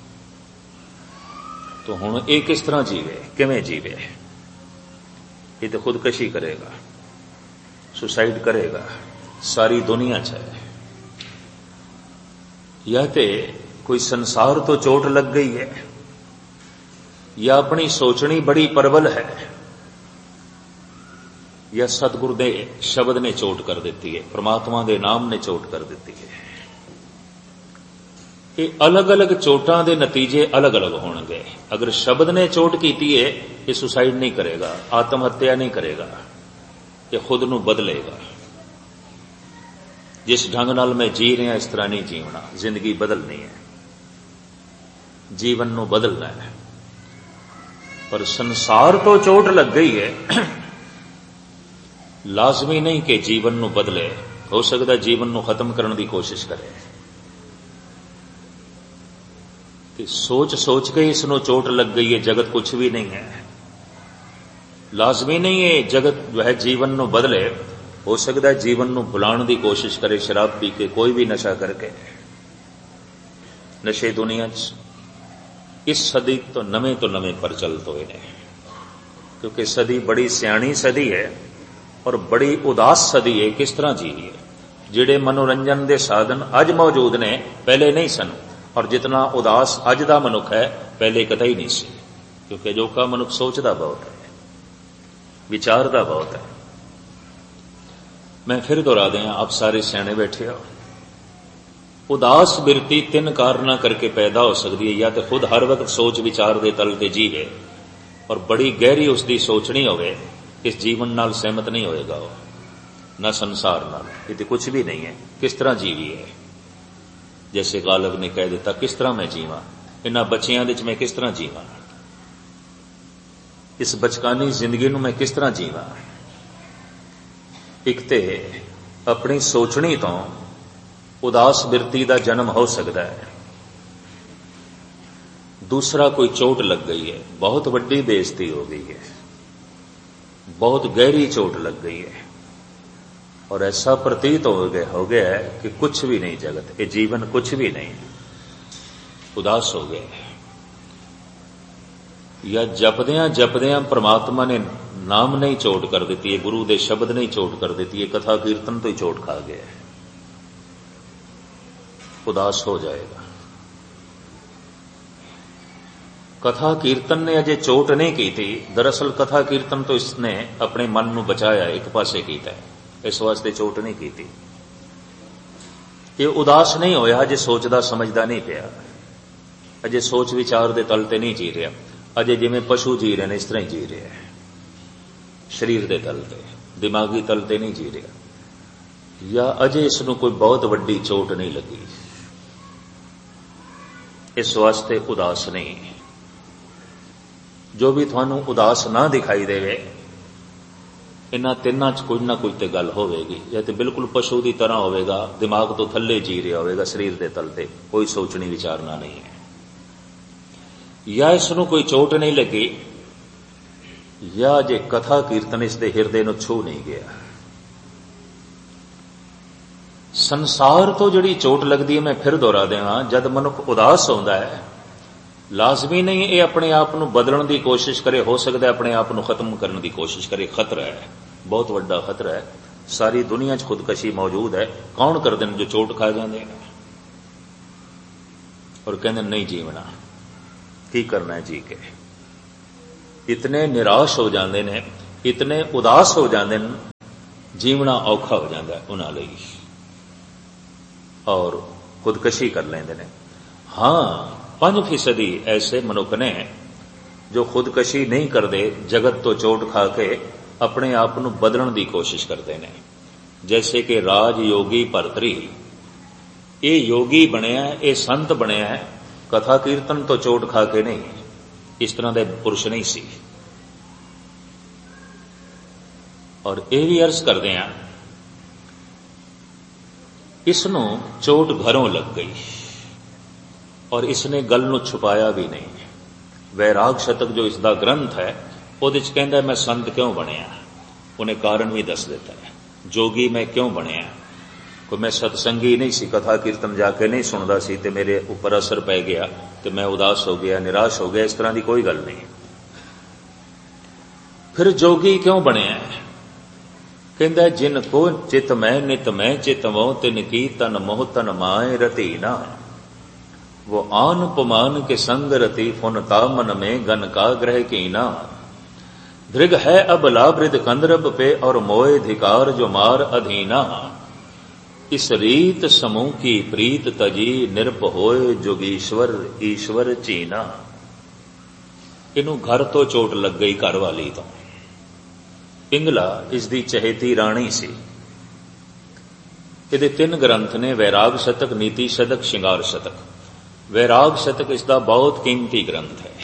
तो हुण ये किस तरह जीवे, किवें जीवे? ये तो खुदकशी करेगा, सुसाइड करेगा, सारी दुनिया च है। या तो कोई संसार तो चोट लग गई है, या अपनी सोचनी बड़ी प्रबल है, या सतगुरु दे शब्द ने चोट कर देती है, परमात्मा दे नाम ने चोट कर देती है। ये अलग अलग चोटां दे नतीजे अलग अलग होंगे। अगर शब्द ने चोट की है, ये सुसाइड नहीं करेगा, आत्महत्या नहीं करेगा, ये खुद नू बदलेगा। जिस ढंग नाल मैं जी रहा इस तरह नहीं जीवना, जिंदगी बदलनी है, जीवन नू बदलना है। पर संसार तो चोट लग गई है, लाजमी नहीं कि जीवन नू बदले, हो सकता जीवन नू खत्म करने की कोशिश करे। कि सोच सोच के इसनों चोट लग गई है, जगत कुछ भी नहीं है, लाजमी नहीं है जगत जो है जीवन नू बदले। हो सकता है जीवन नू भुलाण की कोशिश करे, शराब पी के, कोई भी नशा करके। नशे दुनिया च इस सदी तो नवे तो नवे प्रचलित होए ने, क्योंकि सदी बड़ी सियाणी सदी है और बड़ी उदास सदी है। किस तरह जी है? जिहड़े मनोरंजन के साधन अज मौजूद ने, पहले नहीं सन, और जितना उदास अज दा मनुख है पहले कदा ही नहीं सी, क्योंकि जो का मनुख सोचदा बहुत है, विचारदा बहुत है। मैं फिर दोहरा दें, आप सारे सियाणे बैठे हो, उदास बिरती तीन कारणा करके पैदा हो सकती है। या तो खुद हर वक्त सोच विचार दे तल ते जीवे और बड़ी गहरी उसकी सोचनी होवे, इस जीवन नाल सहमत नहीं होएगा वो, ना संसार नाल, ये तो कुछ भी नहीं है। किस तरह जीवी है? जैसे गालिब ने कह दिता, किस तरह मैं जीवां, इन्हां बच्चियां दे च मैं किस तरह जीवां, इस बचकानी जिंदगी नूं मैं किस तरह जीवां। एक ते अपनी सोचनी तो उदास बिरती का जन्म हो सकता है, दूसरा कोई चोट लग गई है, बहुत वड्डी बेइज्जती हो गई है, बहुत गहरी चोट लग गई है, और ऐसा प्रतीत हो गया हो गया है कि कुछ भी नहीं जगत, ये जीवन कुछ भी नहीं, उदास हो गए। या जपदियां जपदियां परमात्मा ने नाम नहीं चोट कर देती है, गुरु दे शब्द नहीं चोट कर देती है, कथा कीर्तन तो ही चोट खा गया है, उदास हो जाएगा। कथा कीर्तन ने अजे चोट नहीं की थी। दरअसल कथा कीर्तन तो इसने अपने मन नूं बचाया, एक पासे कीता है, इस वास्ते चोट नहीं की थी। ये उदास नहीं होया, अजे सोचदा समझदा नहीं पिया, अजे सोच विचार दे तल ते नहीं जी रहा, अजे जिवें पशु जी रहे हैं इस तरह ही जी रहा है, शरीर दे तल ते, दिमागी तल ते नहीं जी रहा, या अजे इसनूं कोई बहुत वड्डी चोट नहीं लगी, इस वास्ते उदास नहीं। जो भी थानू उदास ना दिखाई देवे, इन्हां तिन्नां च कोई ना कोई ते गल होवेगी। या तो बिल्कुल पशु की तरह होवेगा, दिमाग तो थल्ले जी रहा होवेगा, शरीर के तल ते कोई सोचनी विचारना नहीं है, या इसनूं कोई चोट नहीं लगी, या जे कथा कीर्तन इसके हिरदे नूं छू नहीं गया। संसार तो जिहड़ी चोट लगती है, मैं फिर दोहरा देवां, जद मनुख उदास होंदा है, लाजमी नहीं ये अपने आप को बदलने की कोशिश करे, हो सकता है अपने आप को खत्म करने की कोशिश करे। खतरा है, बहुत बड़ा खतरा है। सारी दुनिया च खुदकशी मौजूद है। कौन करते हैं जो चोट खा जाते हैं और कहते नहीं जीवना, की करना है जी के, इतने निराश हो जाते हैं, इतने उदास हो जाते हैं, जीवना औखा हो जाता है उन्हां लई और खुदकशी कर लेंदे ने। हाँ, पांच फीसदी ऐसे मनुख ने जो खुदकशी नहीं करते, जगत तो चोट खा के अपने आप को बदलने की कोशिश करते हैं। जैसे कि राज योगी भरतरी, ये योगी बनया, ये संत बनया है, कथा कीर्तन तो चोट खा के नहीं, इस तरह के पुरुष नहीं सी। और ये भी अर्ज करते हैं, इसनों चोट घरों लग गई और इसने गल नूं छुपाया भी नहीं। वैराग शतक जो इसका ग्रंथ है, उहदे च कहंदा मैं संत क्यों बनया, उन्हें कारण भी दस देता है। जोगी मैं क्यों बनया, कोई मैं सत्संगी नहीं सी, कथा कीर्तन जाके नहीं सुनदा सी ते मेरे ऊपर असर पै गया ते मैं उदास हो गया, निराश हो गया, इस तरह की कोई गल नहीं। फिर जोगी क्यों बनया, कहंदा जिन को चित मैं नित मैं चित मोह, तिन की तन मोह तन माए रती ना, वो आन पमान के संग रति, फुनता मन में गन का ग्रह की ना। धृग है अबला वृद कंदरब पे, और मोए धिकार जो मार अधीना। इस रीत समूह की प्रीत तजी, निरप होए जोगीश्वर ईश्वर चीना। इनू घर तो चोट लग गई, घर वाली तो। पिंगला इसकी चहेती राणी सी। इहदे तीन ग्रंथ ने, वैराग शतक, नीति शतक, श्रृंगार शतक। वैराग शतक इसका बहुत कीमती ग्रंथ है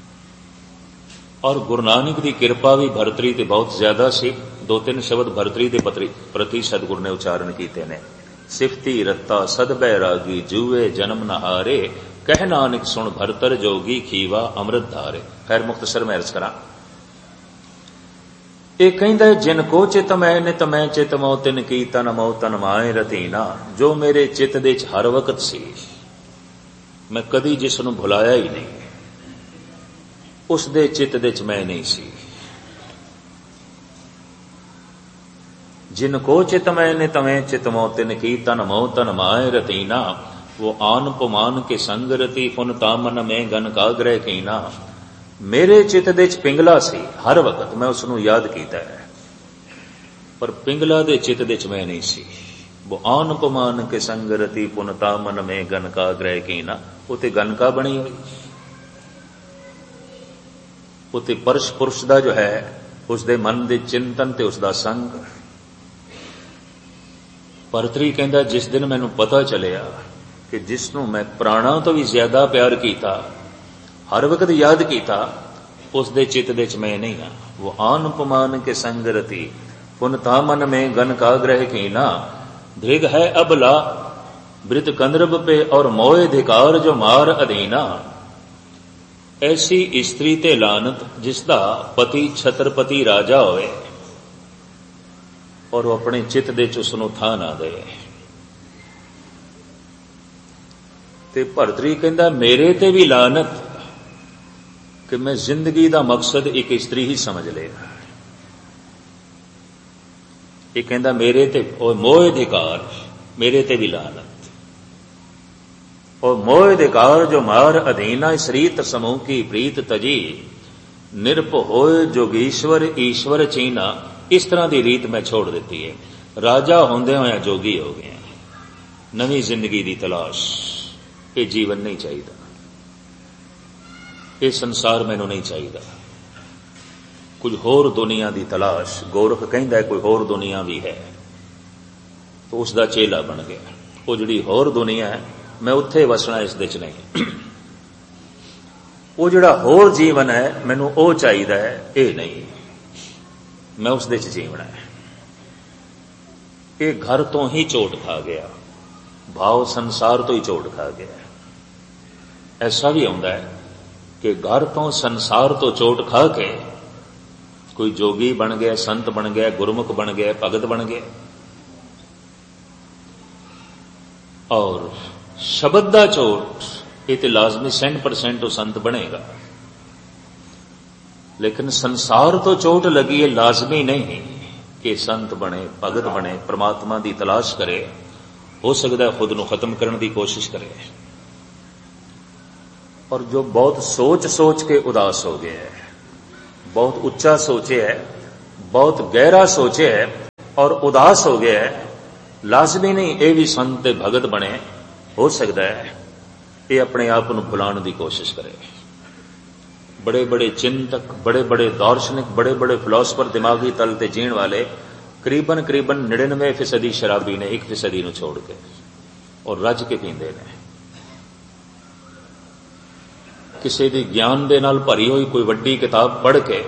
और गुरु नानक की कृपा भी भरतरी ते बहुत ज्यादा सी। दो तीन शब्द भरतरी के प्रति सतगुरु ने उच्चारण किए ने। सिफती रत्ता सद बैरागी, जुए जन्म नहारे, कह नानक सुन भरतर जोगी, खीवा अमृत धारे। खैर मुख्तसर मैं अर्ज करा, ये कहंदा जिन को चित मैं नित मैं चित मोह, तिन की तन मोह तन माए रतीना। जो मेरे चित दे च हर वक्त सी, मैं कदी जिसनों भुलाया ही नहीं, उस दे चित दे च मैं नहीं सी। जिन को चित मैं नित मैं चित मोह, तिन की तन मोह तन माए रतीना। वो आन पमान के संग रति, फुन तामन में गन का ग्रह कीना। मेरे चित दे च पिंगला सी, हर वक्त मैं उसनों याद कीता है, पर पिंगला दे चित दे च मैं नहीं सी। वो आन पमान के संग रति, पुन तामन में गन का ग्रह कीना। उते गन का बनी हुई, उते परश पुरुष दा जो है उसदे मन दे चिंतन ते उसदा संग। भरतरी कहंदा जिस दिन मैनू पता चलिया कि जिसनों मैं प्राणा तो भी ज्यादा प्यार कीता, हर वक्त याद कीता, उस दे चित दे च मैं नहीं हाँ। वो आन पमान के संग रति, पुन तामन में गन का ग्रह कीना। धृग है अबला वृत कंदरब पे, और मोए धिकार जो मार अधीना। ऐसी स्त्री ते लानत जिसदा पति छत्रपति राजा होए और वो अपने चित दे च उसनों था ना दे। ते भरतरी कहंदा मेरे ते भी लानत कि मैं जिंदगी दा मकसद एक स्त्री ही समझ लिया। ये कहंदा मेरे ते मोह अधिकार, मेरे ते भी लानत। और मोह अधिकार जो मार अधीना इस रीत समूह की प्रीत तजी निरप होए जोगीश्वर ईश्वर चीना। इस तरह की रीत मैं छोड़ दी है। राजा होंदे होया जोगी हो गए, नवी जिंदगी की तलाश। ये जीवन नहीं चाहिए, ये संसार मैनू नहीं चाहिए। कुछ होर दुनिया की तलाश। गोरख कहता है कोई होर दुनिया भी है, तो उसका चेला बन गया। वो जिहड़ी होर दुनिया है मैं उत्थे वसना, इस दे च नहीं। वो जिहड़ा होर जीवन है मैनू वो चाहिए है, ये नहीं, मैं उस दे च जीवना है। ये घर तो ही चोट खा गया, भाव संसार तो ही चोट खा गया। ऐसा भी होता है कि घर तो संसार तो चोट खा के कोई जोगी बन गया, संत बन गया, गुरमुख बन गया, भगत बन गया, और शब्द दा चोट ये तो लाजमी सौ परसेंट संत बनेगा। लेकिन संसार तो चोट लगी है, लाजमी नहीं कि संत बने, भगत बने, परमात्मा की तलाश करे। हो सकता है खुद को खत्म करने की कोशिश करे। और जो बहुत सोच सोच के उदास हो गया है, बहुत उच्चा सोचे है, बहुत गहरा सोचे है और उदास हो गया है, लाजमी नहीं ये भी संत भगत बने। हो सकता है ये अपने आप को भुलाने की कोशिश करे। बड़े बड़े चिंतक, बड़े बड़े दार्शनिक, बड़े बड़े फिलोसफर दिमागी तल ते जीण वाले करीबन करीबन निन्यानवे फीसदी शराबी ने एक फीसदी नूं छोड़ के, और रज के पींदे ने। किसी दी ज्ञान दे नाल भरी हुई कोई वड्डी किताब पढ़ के,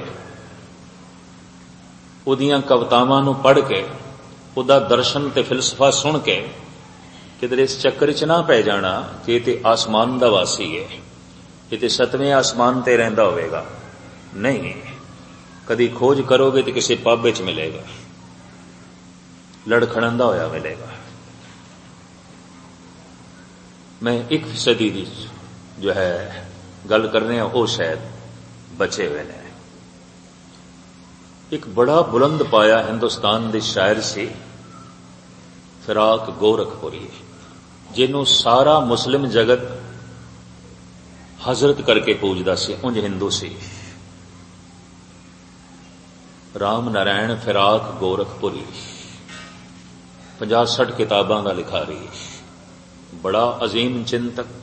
उहदियां कवितावां नूं पढ़ के, उहदा दर्शन ते फिलसफा सुन के किधरे इस चक्कर च ना पै जाना कि ते आसमान दा वासी है, ये ते सतवें आसमान ते रहिंदा होवेगा। नहीं, कदी खोज करोगे तो किसी पब विच मिलेगा, लड़खड़ांदा होया मिलेगा। मैं एक फीसदी दी जो है गल कर रहे हैं, वो शायद बचे हुए ने। एक बड़ा बुलंद पाया हिंदुस्तान दे शायर सी फिराक गोरखपुरी, जिन्हों सारा मुस्लिम जगत हजरत करके पूजदा सी, उंज हिंदू सी। राम नारायण फिराक गोरखपुरी, पचास सठ किताबां दा लिखारी, बड़ा अजीम चिंतक।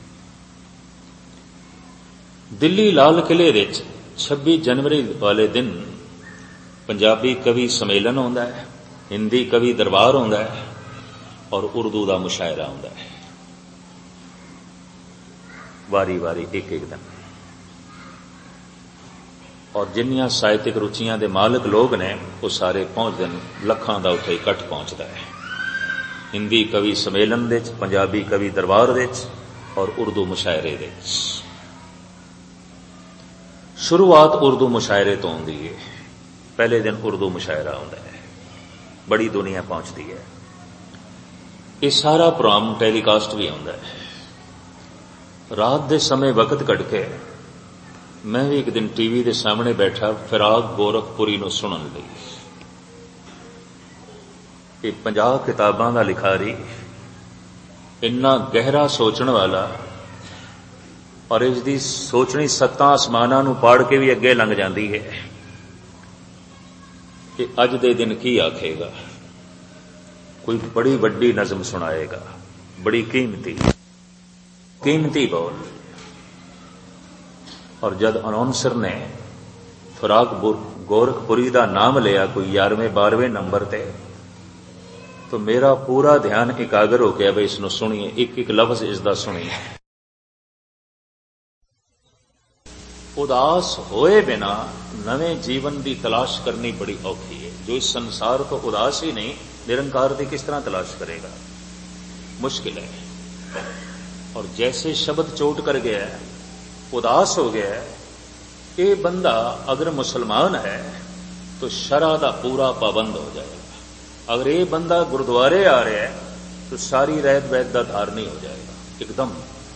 दिल्ली लाल किले विच छब्बी जनवरी वाले दिन पंजाबी कवि सम्मेलन होंदा है, हिंदी कवि दरबार होंदा है और उर्दू का मुशायरा होंदा है, वारी वारी एक एक दिन। और जिन्नियां साहित्यिक रुचियां दे मालिक लोग ने वो सारे पहुंचते हैं, लखां दा उत्थे इकट्ठ पहुंचता है। हिंदी कवि सम्मेलन दे, पंजाबी कवि दरबार दे और उर्दू मुशायरे दे। शुरुआत उर्दू मुशायरे तो होंदी है, पहले दिन उर्दू मुशायरा होंदा है, बड़ी दुनिया पहुंचती है। ये सारा प्रोग्राम टेलीकास्ट भी होंदा है। रात दे समय वक्त कट के मैं भी एक दिन टीवी के सामने बैठा फिराक गोरखपुरी नूं सुनन लई। ये पचास किताबां दा लिखारी, इन्ना गहरा सोचण वाला, और इसकी सोचनी सत्तां आसमानां नूं पाड़ के भी अगे लंघ जाती है कि अज दे दिन की आखेगा। कोई बड़ी वड्डी नज़म सुनाएगा, बड़ी कीमती कीमती बोल। और जब अनाउंसर ने फिराक गोरखपुरी का नाम लिया कोई ग्यारहवें बारहवें नंबर ते, तो मेरा पूरा ध्यान एकाग्र हो गया भाई इसनों सुनिए, एक एक लफ्ज इसका सुनिए। उदास होए बिना नवे जीवन की तलाश करनी बड़ी औखी है। जो इस संसार तो उदास ही नहीं, निरंकार की किस तरह तलाश करेगा, मुश्किल है। और जैसे शब्द चोट कर गया है, उदास हो गया है, ये बंदा अगर मुसलमान है तो शरा दा पूरा पाबंद हो जाएगा। अगर ये बंदा गुरुद्वारे आ रहा है तो सारी रहत वैत का धारनी हो जाएगा एकदम।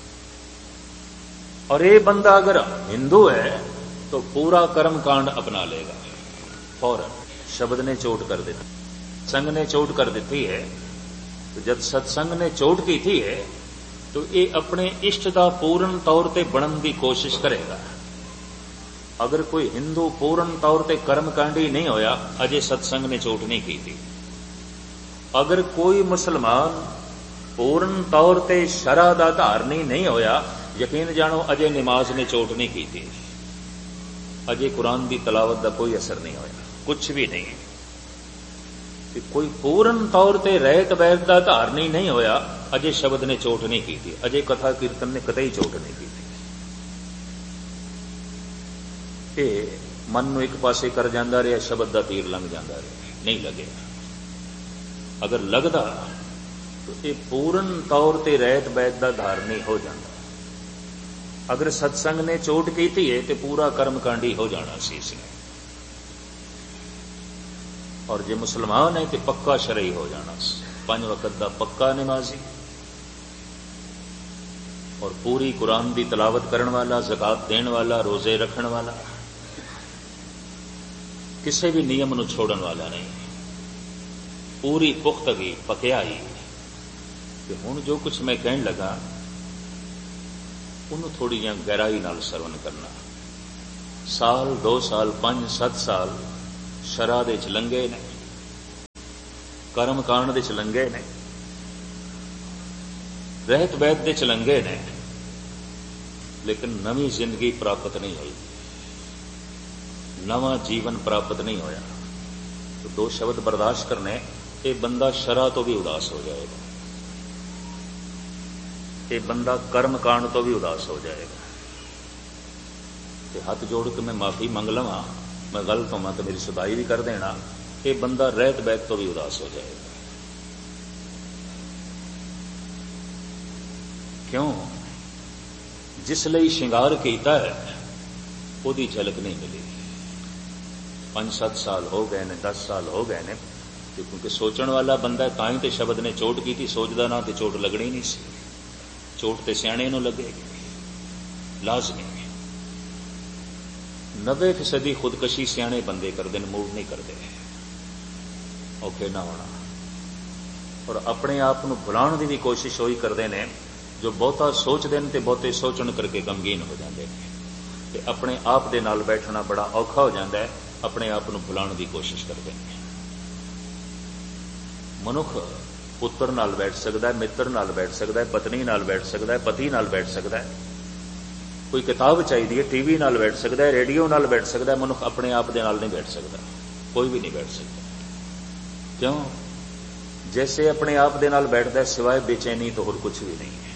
और ये बंदा अगर हिंदू है तो पूरा कर्म कांड अपना लेगा फौरन। शब्द ने चोट कर दी, संग ने चोट कर दी है। तो जब सत्संग ने चोट की थी है तो ये अपने इष्ट का पूर्ण तौर पर बनने की कोशिश करेगा। अगर कोई हिंदू पूर्ण तौर पर कर्मकांडी नहीं होया, अजे सत्संग ने चोट नहीं की थी। अगर कोई मुसलमान पूर्ण तौर पर शरा का धारनी नहीं होया, यकीन जानो अजे नमाज ने चोट नहीं की थी। अजे कुरान की तलावत का कोई असर नहीं होया, कुछ भी नहीं। कि कोई पूर्ण तौर पर रहत वैत का धारनी नहीं होया, अजे शब्द ने चोट नहीं की थी, अजे कथा कीर्तन ने कतई चोट नहीं की थी। ये मन नूं एक पासे कर जांदा रहा, शब्द का तीर लंघ जांदा रहा, नहीं लगे। अगर लगदा तो ये पूर्ण तौर पर रहत वैत का धारनी हो जाता। अगर सत्संग ने चोट की थी है तो पूरा कर्मकांडी हो जाना सी इसने। और जे मुसलमान है तो पक्का शरई हो जाना, पांच वक्त का पक्का नमाजी और पूरी कुरान की तलावत करने वाला, ज़कात देने वाला, रोजे रखने वाला, किसी भी नियम नूं छोड़न वाला नहीं। पूरी पुख्तगी पक्याई कि हुण जो कुछ मैं कहन लगा उन्होंने थोड़ी जी गहराई नाल सरवण करना। साल दो साल पांच सत्त साल शरा दे च लंघे ने, कर्म कांड दे च लंघे ने, रहत वैत दे च लंघे ने, लेकिन नवी जिंदगी प्राप्त नहीं हुई, नवा जीवन प्राप्त नहीं होया। तो दो शब्द बर्दाश्त करने, ये बंदा शरा तो भी उदास हो जाएगा, ये बंदा कर्म कांड तो भी उदास हो जाएगा। ते हाथ जोड़ के मैं माफी मंग लवां, मैं गलत होवां तो मेरी सुधाई भी कर देना, ये बंदा रहत बैत तो भी उदास हो जाएगा। क्यों? जिस लई श्रृंगार कीता है ओदी झलक नहीं मिली। पांच सत्त साल हो गए ने, दस साल हो गए ने, क्योंकि सोचण वाला बंदा तां ही ते शब्द ने चोट की थी, सोचदा ना ते चोट लगनी नहीं सी। चोट ते सियाणे नूं लगेगी लाजमी। नब्बे फीसदी खुदकशी सियाणे बंदे करते, मूड नहीं करते, औखे ना होना। और अपने आप को भुलाण की भी कोशिश वही करते हैं जो बहुता सोचते हैं, तो बहुते सोचण करके गमगीन हो जाते हैं। ते अपने आप दे नाल बैठना बड़ा औखा हो जाता है, अपने आप को भुलाण की कोशिश करते हैं। मनुख पुत्र नाल बैठ सकता है, मित्र नाल बैठ सकता है, पत्नी नाल बैठ सकता है, पति नाल बैठ सकता है, कोई किताब चाहिए टीवी नाल बैठ सकता है, रेडियो नाल बैठ सकता है। मनुख अपने आप दे नाल नहीं बैठ सकता, कोई भी नहीं बैठ सकता। क्यों? जैसे अपने आप दे नाल बैठता है, सिवाय बेचैनी तो होर कुछ भी नहीं है।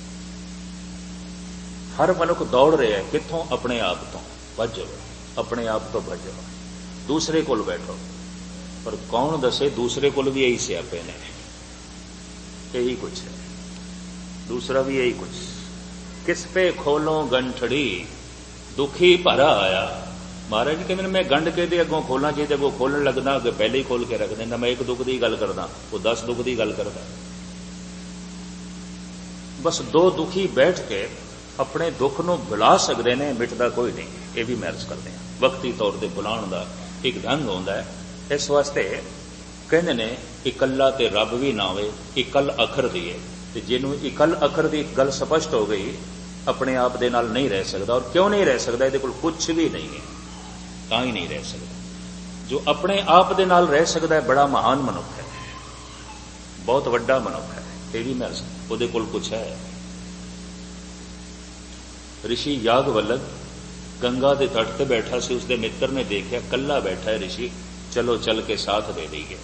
हर मनुख दौड़ रहा है कित्थों? अपने आप तो भजो, अपने आप तो भजो, दूसरे कोल बैठो। पर कौन दसे दूसरे कोल भी यही सियापे ने, यही कुछ है, दूसरा भी यही कुछ। किस पे खोलो गंठड़ी दुखी भरा आया। महाराज जी कहते मैं गंढ के दे अगों खोलना चाहिए, अगों खोलन लगना, अगे पहले ही खोल के रख देना। मैं एक दुख की गल करदा, वो दस दुख की गल करदा। बस दो दुखी बैठ के अपने दुख नूं भुला सकते हैं, मिटदा कोई नहीं। ये भी मैं अर्ज करते हैं, वक्ती तौर पर भुलाण का एक ढंग होंदा है। इस वास्ते कहते ने इकल्ला ते रब भी ना होवे, इकल अखर दी है। ते जिन्हों इकल अखर की गल स्पष्ट हो गई, अपने आप दे नाल नहीं रह सकता। और क्यों नहीं रह सकता? ये कुछ भी नहीं है, तां ही नहीं रह सकता। जो अपने आप दे नाल रह सकता है बड़ा महान मनुख है, बहुत वड्डा मनुख है। ये भी मैं उहदे कोल कुछ है। ऋषि यागवल्लभ गंगा के तट पर बैठा सी, उसके मित्र ने देखा कल्ला बैठा है ऋषि, चलो चल के साथ दे दईए।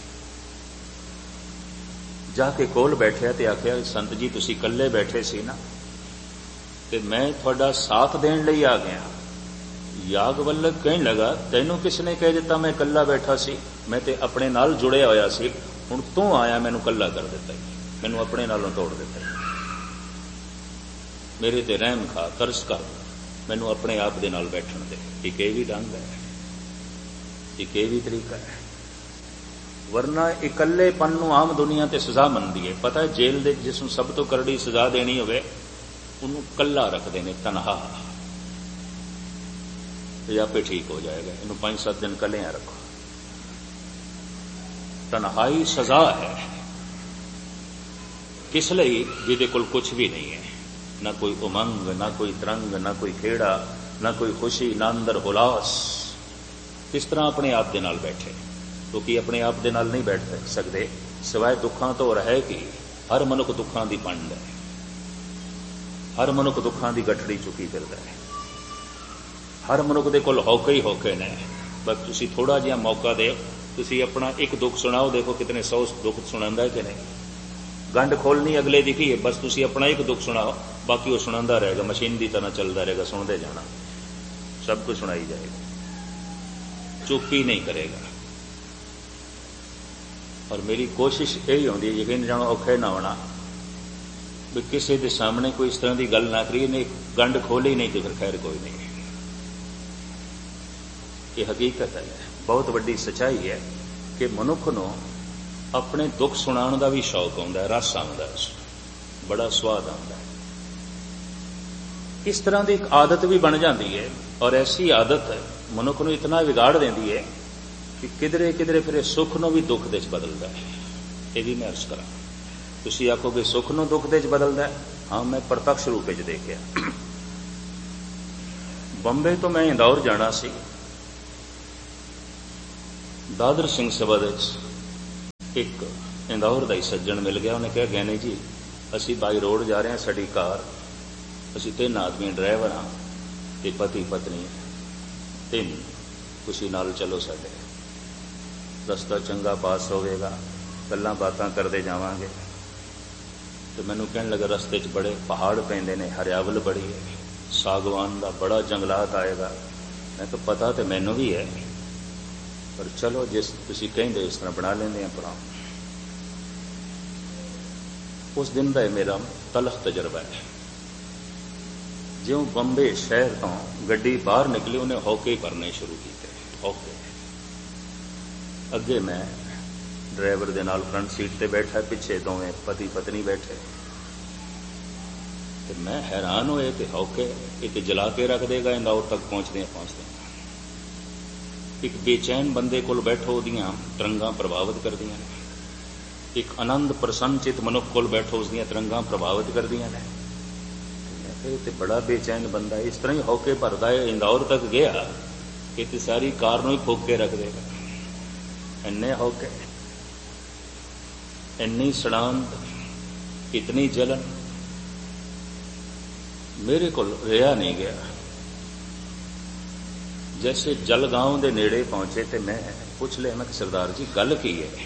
जाके कोल बैठा तो आख्या संत जी तुसी कल्ले बैठे सी ना, ते मैं थोड़ा साथ देण लई आ गया। यागवल्लभ कहन लगा तैनू किसने कह दिता मैं कल्ला बैठा सी? मैं ते अपने नाल जुड़िया होया सी, हुण तू आया मैनू कल्ला कर दिता, मैनू अपने नालों तोड़ दिता। मेरे ते रहम खा, तरस कर, मैनू अपने आप दे नाल बैठण दे। एक ये भी ढंग है, एक ये भी तरीका है। वरना इकल्लेपन नूं आम दुनिया ते सजा मनदी है। पता है जेल दे जिसनूं सब तो करड़ी सजा देनी होवे उन्होंने कल्ला रखते ने, तनहा, तो आपे ठीक हो जाएगा। इन्हों पांच सात दिन कलिया रखो। तनहाई सजा है, किस लई? जिहदे कोल कुछ भी नहीं है। ना कोई उमंग, ना कोई तरंग, ना कोई खेड़ा, ना कोई खुशी, ना अंदर हुलास। किस तरह अपने आप दे नाल बैठे, क्योंकि अपने आप दे नाल नहीं बैठ सकते सिवाय दुखां तो। रहे कि हर मनुख दुखां दी पंड है, हर मनुख दुखां दी गठड़ी चुकी फिरदा है, हर मनुख दे कोल हौके ही हौके ने। बस तुसी थोड़ा जिहा मौका दे, तुसी अपना एक दुख सुनाओ, देखो कितने सौ दुख सुनांदा है कि नहीं। गंढ खोलनी अगले दी की है, बस तुसी अपना एक दुख सुनाओ, बाकी वो सुनांदा रहेगा, मशीन की तरह चलता रहेगा, सुनते जाना, सब कुछ सुनाई जाएगा, चुप ही नहीं करेगा। और मेरी कोशिश यही होती है, यकीन जानो औखे ना होना भी किसी के सामने कोई इस तरह की गल ना करिए, नहीं गंढ खोली नहीं तो फिर खैर कोई नहीं। ये हकीकत है, बहुत बड़ी सच्चाई है कि मनुख को अपने दुख सुनाने का भी शौक आता है, रस आता है, बड़ा स्वाद आता है। इस तरह की एक आदत भी बन जाती है, और ऐसी आदत मनुख को इतना बिगाड़ देती है कि किधरे किधरे फिर सुख नूं भी दुख दे च बदलता है। ये भी मैं अर्ज करा, तुसीं आखोगे सुख नूं दुख दे च बदलता है, हाँ मैं प्रत्यक्ष रूप में देखिया। बंबे तो मैं इंदौर जाना सी, दादर सिंह सभा एक इंदौर का ही सज्जन मिल गया, उन्हें कहा गैनी जी असी बाई रोड जा रहे हैं, साड़ी कार, असी तीन आदमी ड्राइवर हाँ, ते पति पत्नी तीन, खुशी नाल चलो, साडे रस्ता चंगा पास होवेगा, गल्लां बातां करते जावांगे। तो मैनू कहन लगा रस्ते च बड़े पहाड़ पैंदे ने, हरियावल बड़ी है, सागवान का बड़ा जंगलात आएगा। मैं तो पता तो मैनू भी है, पर चलो जिस तुसीं कहिंदे इस तरह बना लेंदे अपना। उस दिन का मेरा तलख तजर्बा है। ज्यों बंबे शहर तो गड्डी बाहर निकली, उन्हें हौके भरने शुरू किए, हौके। अगे मैं ड्राइवर दे नाल फ्रंट सीट ते बैठा, पिछे दोवें पति पत्नी बैठे। तो मैं हैरान होए कि हौके एक जला के रख देगा, इंदौर तक पहुंचदे पहुंचदे एक बेचैन बंदे कोल बैठो, उहदियां तरंगां प्रभावित करदियां ने। एक आनंद प्रसन्नचित मनुख कोल बैठो, उसदियां तरंगां प्रभावित करदियां ने। ते बड़ा बेचैन बंदा इस तरह ही हौके भरदा है, इंदौर तक गया कि ते सारी कार नूं ही फूक के रख देगा। इन्ने हौके, इन्नी सड़ांत, इतनी जलन, मेरे को रिहा नहीं गया। जैसे जलगांव के नेड़े पहुंचे तो मैं पूछ लिया, मैं सरदार जी गल की है?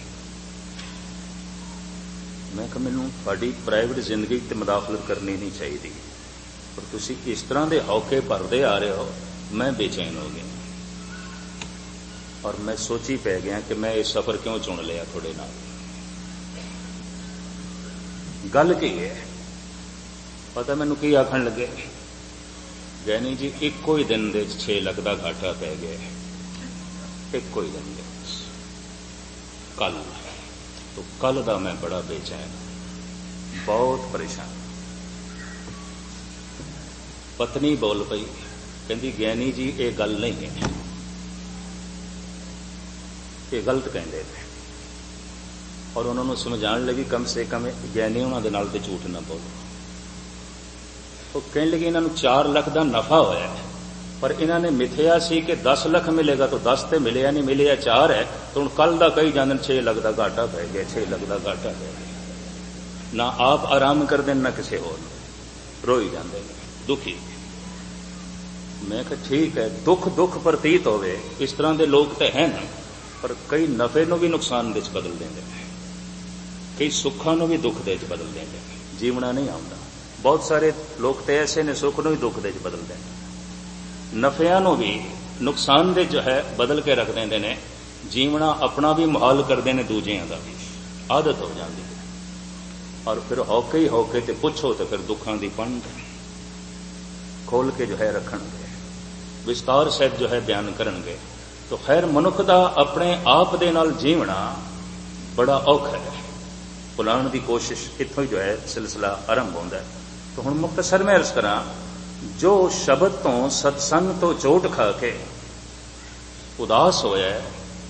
मैं कहा मैनूं तुहाडी प्राइवेट जिंदगी ते मुदाखलत करनी नहीं चाहिए, पर तुसीं इस तरह के हौके भरदे आ रहे हो, मैं बेचैन हो गया। और मैं सोची पै गया कि मैं इस सफर क्यों चुन लिया थोड़े नाल। गल की है पता मैनूं की आखण लगे, गैनी जी इको ही दिन दे छे लाख का घाटा पै गया, इको ही दिन दे कल। तो कल का मैं बड़ा बेचैन, बहुत परेशान। पत्नी बोल पई, कहती गैनी जी ये गल नहीं है, ये गलत कहते थे। और उन्होंने समझाने लगी कम से कम गैनी उन्होंने नाल ते झूठ ना बोलो। तो कहने लगे इन्होंने चार लाख का नफा होया, पर इन्होंने मिथया सी कि दस लाख मिलेगा, तो दस तो मिले नहीं, मिले चार है। तो हूँ कल का कही जाते छे लाख का घाटा पै गया, छे लाख का घाटा पै गया। ना आप आराम करते ना किसी होर, रोई जाते दुखी। मैं कहा ठीक है, दुख दुख प्रतीत होवे, इस तरह के लोग तो हैं ना, पर कई नफे नूं भी नुकसान दे बदल देंगे, कई सुखा नूं भी दुख दे बदल देंगे, जीवना नहीं आता। बहुत सारे लोग तो ऐसे ने सुख नूं भी दुख दे बदल देंगे, नफिया नूं भी नुकसान दे जो है बदल के रख देंगे ने, जीवना अपना भी मुहाल करते हैं, दूजियां का भी आदत हो जाती है। और फिर हौके ही हौके ते पुछो तो फिर दुखों की पंड खोल के जो है रखणगे, विस्तार सहित जो है बयान करनगे। तो खैर मनुख का अपने आप दे नाल जीवना बड़ा औखा है, भुलाण की कोशिश इत्थों ही जो है सिलसिला आरंभ होंदा है। तो हुण मुख्तसर मैं अर्ज करा, जो शब्द तो सत्संग तो चोट खा के उदास होया है,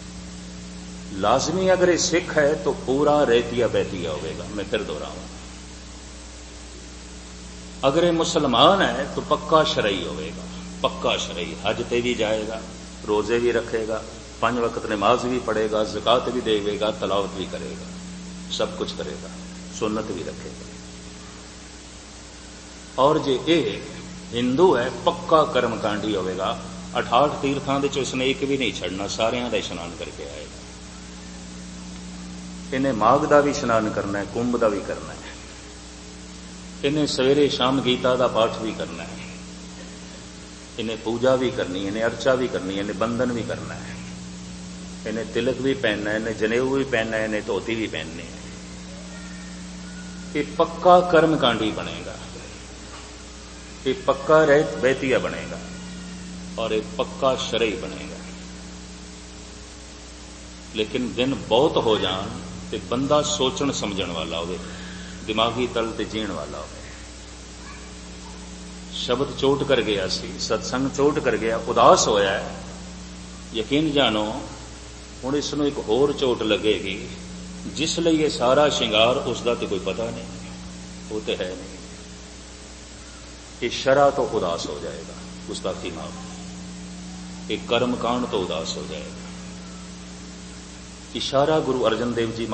लाजमी अगर ये सिख है तो पूरा रेतिया बहतिया होगा। मैं फिर दोहराऊं, अगर ये मुसलमान है तो पक्का शरई होगा, पक्का शरई, हज ते भी जाएगा, रोजे भी रखेगा, पांच वक्त नमाज भी पढ़ेगा, ज़कात भी देगा, तलावत भी करेगा, सब कुछ करेगा, सुन्नत भी रखेगा। और जे ये हिंदू है पक्का कर्मकांडी होगा, अठाठ तीर्थां दे चों उसने एक भी नहीं छड़ना, सारियां दा इशनान करके आएगा। इन्हें माघ का भी इशनान करना है, कुंभ का भी करना है, इन्हें सवेरे शाम गीता का पाठ भी करना है, इन्हें पूजा भी करनी है, इन्हें अर्चा भी करनी है, इन्हें बंधन भी करना है, इन्हें तिलक भी पहनना है, इन्हें जनेऊ भी पहनना है, इन्हें धोती भी पहननी है। ये पक्का कर्मकांडी बनेगा, ये पक्का रहत बैतिया बनेगा और एक पक्का शरई बनेगा। लेकिन दिन बहुत हो जान ते बंदा सोचण समझण वाला होवे, दिमागी तल ते जीण वाला होवे। शब्द चोट कर गया सी, सत्संग चोट कर गया, उदास होया है, यकीन जानो हुण इसनूं एक होर चोट लगेगी, जिस लिए ये सारा शिंगार उसका तो कोई पता नहीं, वो तो है नहीं। ये शरा तो उदास हो जाएगा, गुस्ताखी माफ, एक कर्मकांड तो उदास हो जाएगा। इशारा गुरु अर्जन देव जी